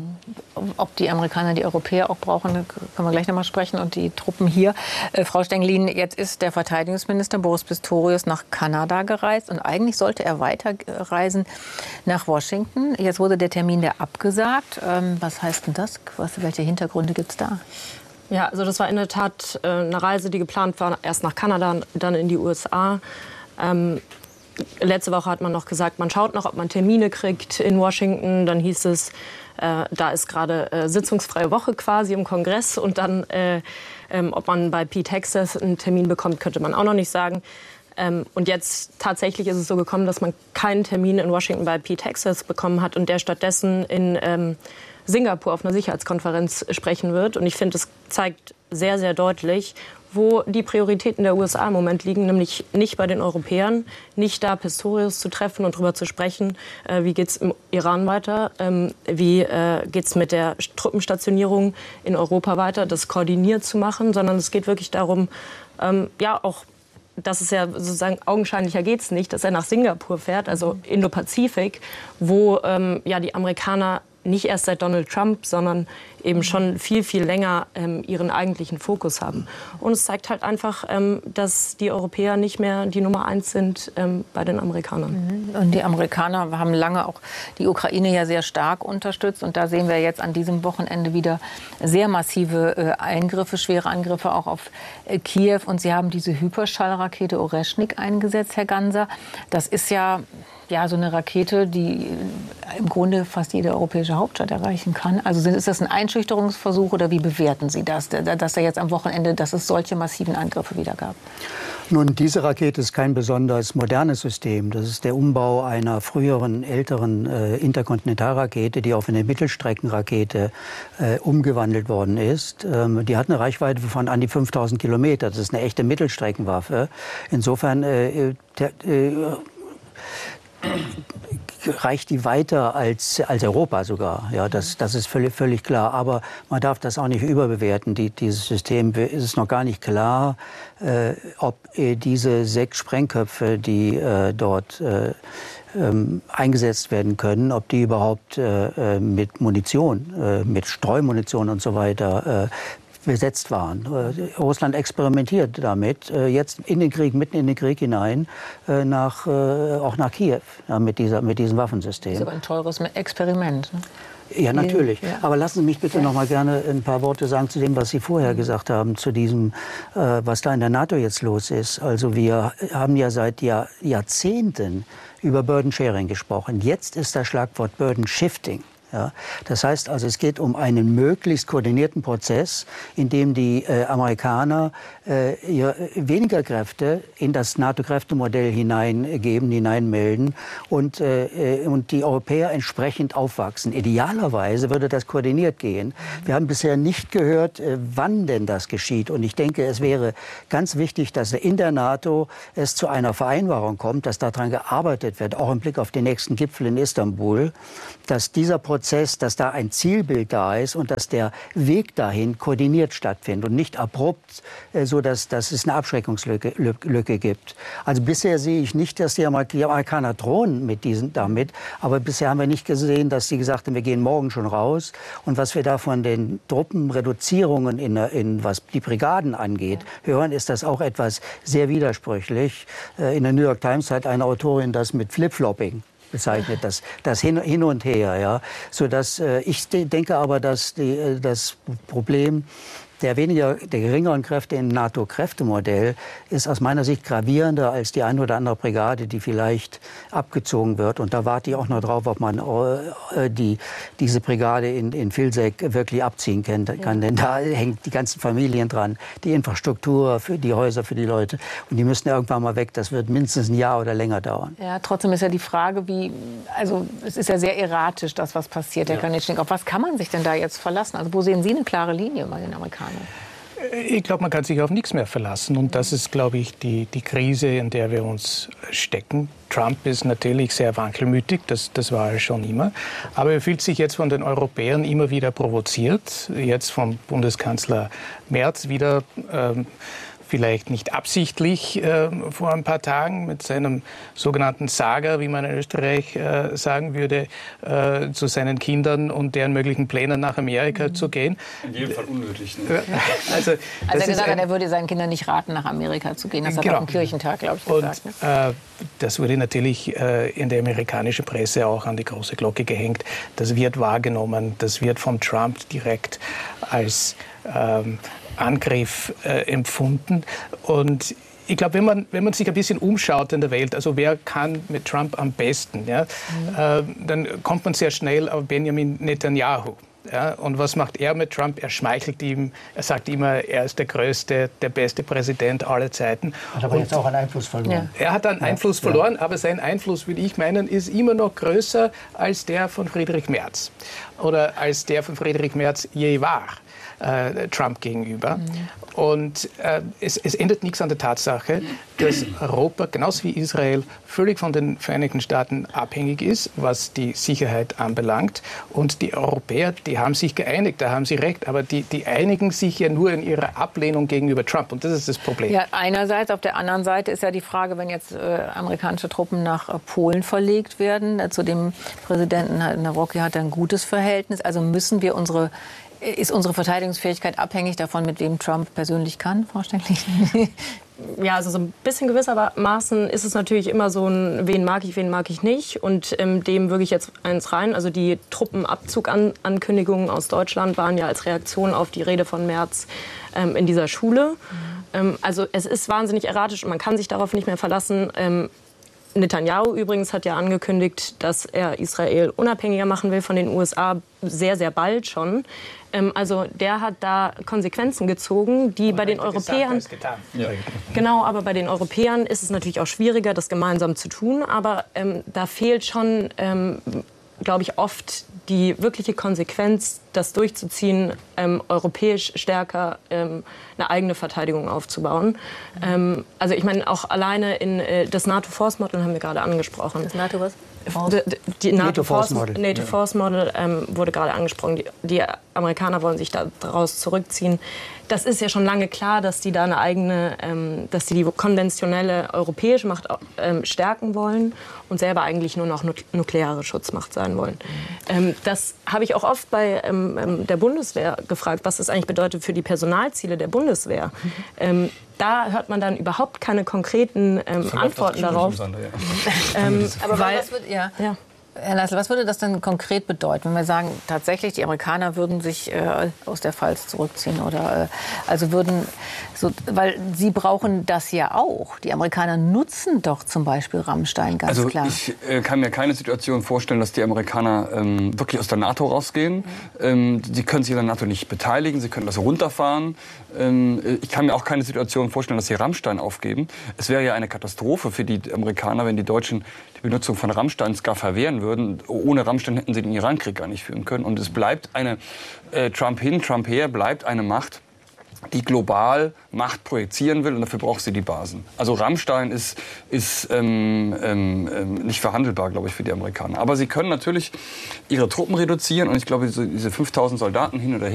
Ob die Amerikaner die Europäer auch brauchen, können wir gleich noch mal sprechen. Und die Truppen hier. Frau Stenglin, jetzt ist der Verteidigungsminister Boris Pistorius nach Kanada gereist. Und eigentlich sollte er weiterreisen nach Washington. Jetzt wurde der Termin abgesagt. Was heißt denn das? Welche Hintergründe gibt es da? Ja, also das war in der Tat eine Reise, die geplant war, erst nach Kanada, dann in die USA. Letzte Woche hat man noch gesagt, man schaut noch, ob man Termine kriegt in Washington. Dann hieß es, da ist gerade sitzungsfreie Woche quasi im Kongress. Und dann, ob man bei Pete Hegseth einen Termin bekommt, könnte man auch noch nicht sagen. Und jetzt tatsächlich ist es so gekommen, dass man keinen Termin in Washington bei Pete Hegseth bekommen hat und der stattdessen in Singapur auf einer Sicherheitskonferenz sprechen wird. Und ich finde, es zeigt sehr, sehr deutlich, wo die Prioritäten der USA im Moment liegen, nämlich nicht bei den Europäern, nicht da Pistorius zu treffen und darüber zu sprechen, wie geht es im Iran weiter, wie geht es mit der Truppenstationierung in Europa weiter, das koordiniert zu machen, sondern es geht wirklich darum, ja auch, dass es ja sozusagen augenscheinlicher geht es nicht, dass er nach Singapur fährt, also Indo-Pazifik, wo ja die Amerikaner nicht erst seit Donald Trump, sondern eben schon viel, viel länger ihren eigentlichen Fokus haben. Und es zeigt halt einfach, dass die Europäer nicht mehr die Nummer 1 sind bei den Amerikanern. Und die Amerikaner haben lange auch die Ukraine ja sehr stark unterstützt. Und da sehen wir jetzt an diesem Wochenende wieder sehr massive Eingriffe, schwere Angriffe auch auf Kiew. Und Sie haben diese Hyperschallrakete Oreschnik eingesetzt, Herr Ganser. Das ist ja so eine Rakete, die im Grunde fast jede europäische Hauptstadt erreichen kann. Also ist das ein Einschüchterungsversuch oder wie bewerten Sie das, dass da jetzt am Wochenende, dass es solche massiven Angriffe wieder gab? Nun, diese Rakete ist kein besonders modernes System. Das ist der Umbau einer früheren, älteren Interkontinentalrakete, die auf eine Mittelstreckenrakete umgewandelt worden ist. Die hat eine Reichweite von an die 5000 Kilometer. Das ist eine echte Mittelstreckenwaffe. Insofern reicht die weiter als Europa sogar. Ja, das ist völlig klar. Aber man darf das auch nicht überbewerten. Dieses System ist noch gar nicht klar, ob diese 6 Sprengköpfe, die dort eingesetzt werden können, ob die überhaupt mit Munition, mit Streumunition und so weiter besetzt waren. Russland experimentiert damit, jetzt mitten in den Krieg hinein, auch nach Kiew, mit diesem Waffensystem. Das ist aber ein teures Experiment. Ne? Ja, natürlich. Ja. Aber lassen Sie mich bitte noch mal gerne ein paar Worte sagen zu dem, was Sie vorher gesagt haben, zu diesem, was da in der NATO jetzt los ist. Also wir haben ja seit Jahrzehnten über Burden Sharing gesprochen. Jetzt ist das Schlagwort Burden Shifting. Ja, das heißt also, es geht um einen möglichst koordinierten Prozess, in dem die Amerikaner weniger Kräfte in das NATO-Kräftemodell hineinmelden und die Europäer entsprechend aufwachsen. Idealerweise würde das koordiniert gehen. Wir haben bisher nicht gehört, wann denn das geschieht. Und ich denke, es wäre ganz wichtig, dass in der NATO es zu einer Vereinbarung kommt, dass daran gearbeitet wird, auch im Blick auf den nächsten Gipfel in Istanbul, dass dieser Prozess, dass da ein Zielbild da ist und dass der Weg dahin koordiniert stattfindet und nicht abrupt, so dass es eine Abschreckungslücke gibt. Also bisher sehe ich nicht, dass die Amerikaner drohen damit, aber bisher haben wir nicht gesehen, dass sie gesagt haben, wir gehen morgen schon raus. Und was wir da von den Truppenreduzierungen was die Brigaden angeht, hören, ist das auch etwas sehr widersprüchlich. In der New York Times hat eine Autorin das mit Flip-Flopping bezeichnet, das hin und her, ja, so dass ich denke aber, dass das Problem der geringeren Kräfte im NATO-Kräftemodell ist aus meiner Sicht gravierender als die eine oder andere Brigade, die vielleicht abgezogen wird. Und da warte ich auch noch drauf, ob man diese Brigade in Vilseck wirklich abziehen kann. Denn da hängt die ganzen Familien dran, die Infrastruktur, für die Häuser, für die Leute. Und die müssen irgendwann mal weg. Das wird mindestens ein Jahr oder länger dauern. Ja, trotzdem ist ja die Frage, also es ist ja sehr erratisch, das, was passiert, Herr Kanicznik. Auf was kann man sich denn da jetzt verlassen? Also wo sehen Sie eine klare Linie bei den Amerikanern? Ich glaube, man kann sich auf nichts mehr verlassen. Und das ist, glaube ich, die Krise, in der wir uns stecken. Trump ist natürlich sehr wankelmütig, das war er schon immer. Aber er fühlt sich jetzt von den Europäern immer wieder provoziert. Jetzt vom Bundeskanzler Merz wieder vielleicht nicht absichtlich vor ein paar Tagen mit seinem sogenannten Saga, wie man in Österreich sagen würde, zu seinen Kindern und deren möglichen Plänen nach Amerika zu gehen. In jedem Fall unnötig. Ne? Also er gesagt hat, er würde seinen Kindern nicht raten, nach Amerika zu gehen. Das hat er am Kirchentag, glaube ich, gesagt. Und das wurde natürlich in der amerikanischen Presse auch an die große Glocke gehängt. Das wird wahrgenommen, das wird von Trump direkt als Angriff empfunden. Und ich glaube, wenn man sich ein bisschen umschaut in der Welt, also wer kann mit Trump am besten, ja, dann kommt man sehr schnell auf Benjamin Netanyahu. Ja, und was macht er mit Trump? Er schmeichelt ihm, er sagt immer, er ist der größte, der beste Präsident aller Zeiten. Hat aber jetzt auch einen Einfluss verloren. Ja. Er hat einen Einfluss verloren, aber sein Einfluss, würde ich meinen, ist immer noch größer als der von Friedrich Merz. Oder als der von Friedrich Merz je war. Trump gegenüber. Und es ändert nichts an der Tatsache, dass Europa, genauso wie Israel, völlig von den Vereinigten Staaten abhängig ist, was die Sicherheit anbelangt. Und die Europäer, die haben sich geeinigt, da haben sie recht, aber die einigen sich ja nur in ihrer Ablehnung gegenüber Trump. Und das ist das Problem. Ja, einerseits. Auf der anderen Seite ist ja die Frage, wenn jetzt amerikanische Truppen nach Polen verlegt werden, zu dem Präsidenten Nawrocki hat er ein gutes Verhältnis. Also ist unsere Verteidigungsfähigkeit abhängig davon, mit wem Trump persönlich kann, Frau Stenkling? Ja, also so ein bisschen gewissermaßen ist es natürlich immer so ein, wen mag ich nicht. Und dem würde ich jetzt eins rein. Also die Truppenabzugankündigungen aus Deutschland waren ja als Reaktion auf die Rede von Merz in dieser Schule. Also es ist wahnsinnig erratisch und man kann sich darauf nicht mehr verlassen. Netanyahu übrigens hat ja angekündigt, dass er Israel unabhängiger machen will von den USA, sehr, sehr bald schon. Also der hat da Konsequenzen gezogen, die bei den Europäern... Ja. Genau, aber bei den Europäern ist es natürlich auch schwieriger, das gemeinsam zu tun. Aber da fehlt schon, glaube ich, oft die wirkliche Konsequenz, das durchzuziehen, europäisch stärker eine eigene Verteidigung aufzubauen. Also ich meine, auch alleine in das NATO-Force-Model haben wir gerade angesprochen. Das NATO was? Die NATO-Force-Model wurde gerade angesprochen. Die Amerikaner wollen sich daraus zurückziehen. Das ist ja schon lange klar, dass die da eine eigene, dass die konventionelle europäische Macht stärken wollen und selber eigentlich nur noch nukleare Schutzmacht sein wollen. Das habe ich auch oft bei der Bundeswehr gefragt, was das eigentlich bedeutet für die Personalziele der Bundeswehr. Da hört man dann überhaupt keine konkreten Antworten darauf. Aber Herr Leisel, was würde das denn konkret bedeuten, wenn wir sagen, tatsächlich die Amerikaner würden sich aus der Pfalz zurückziehen oder weil sie brauchen das ja auch. Die Amerikaner nutzen doch zum Beispiel Rammstein ganz klar. Ich kann mir keine Situation vorstellen, dass die Amerikaner wirklich aus der NATO rausgehen. Sie können sich an der NATO nicht beteiligen, sie können das runterfahren. Ich kann mir auch keine Situation vorstellen, dass sie Rammstein aufgeben. Es wäre ja eine Katastrophe für die Amerikaner, wenn die Deutschen die Benutzung von Rammsteins gar verwehren würden. Ohne Rammstein hätten sie den Irankrieg gar nicht führen können. Und es bleibt eine Trump hin, Trump her, bleibt eine Macht, die global Macht projizieren will, und dafür braucht sie die Basen. Also Rammstein ist nicht verhandelbar, glaube ich, für die Amerikaner. Aber sie können natürlich ihre Truppen reduzieren, und ich glaube, diese 5.000 Soldaten hin oder her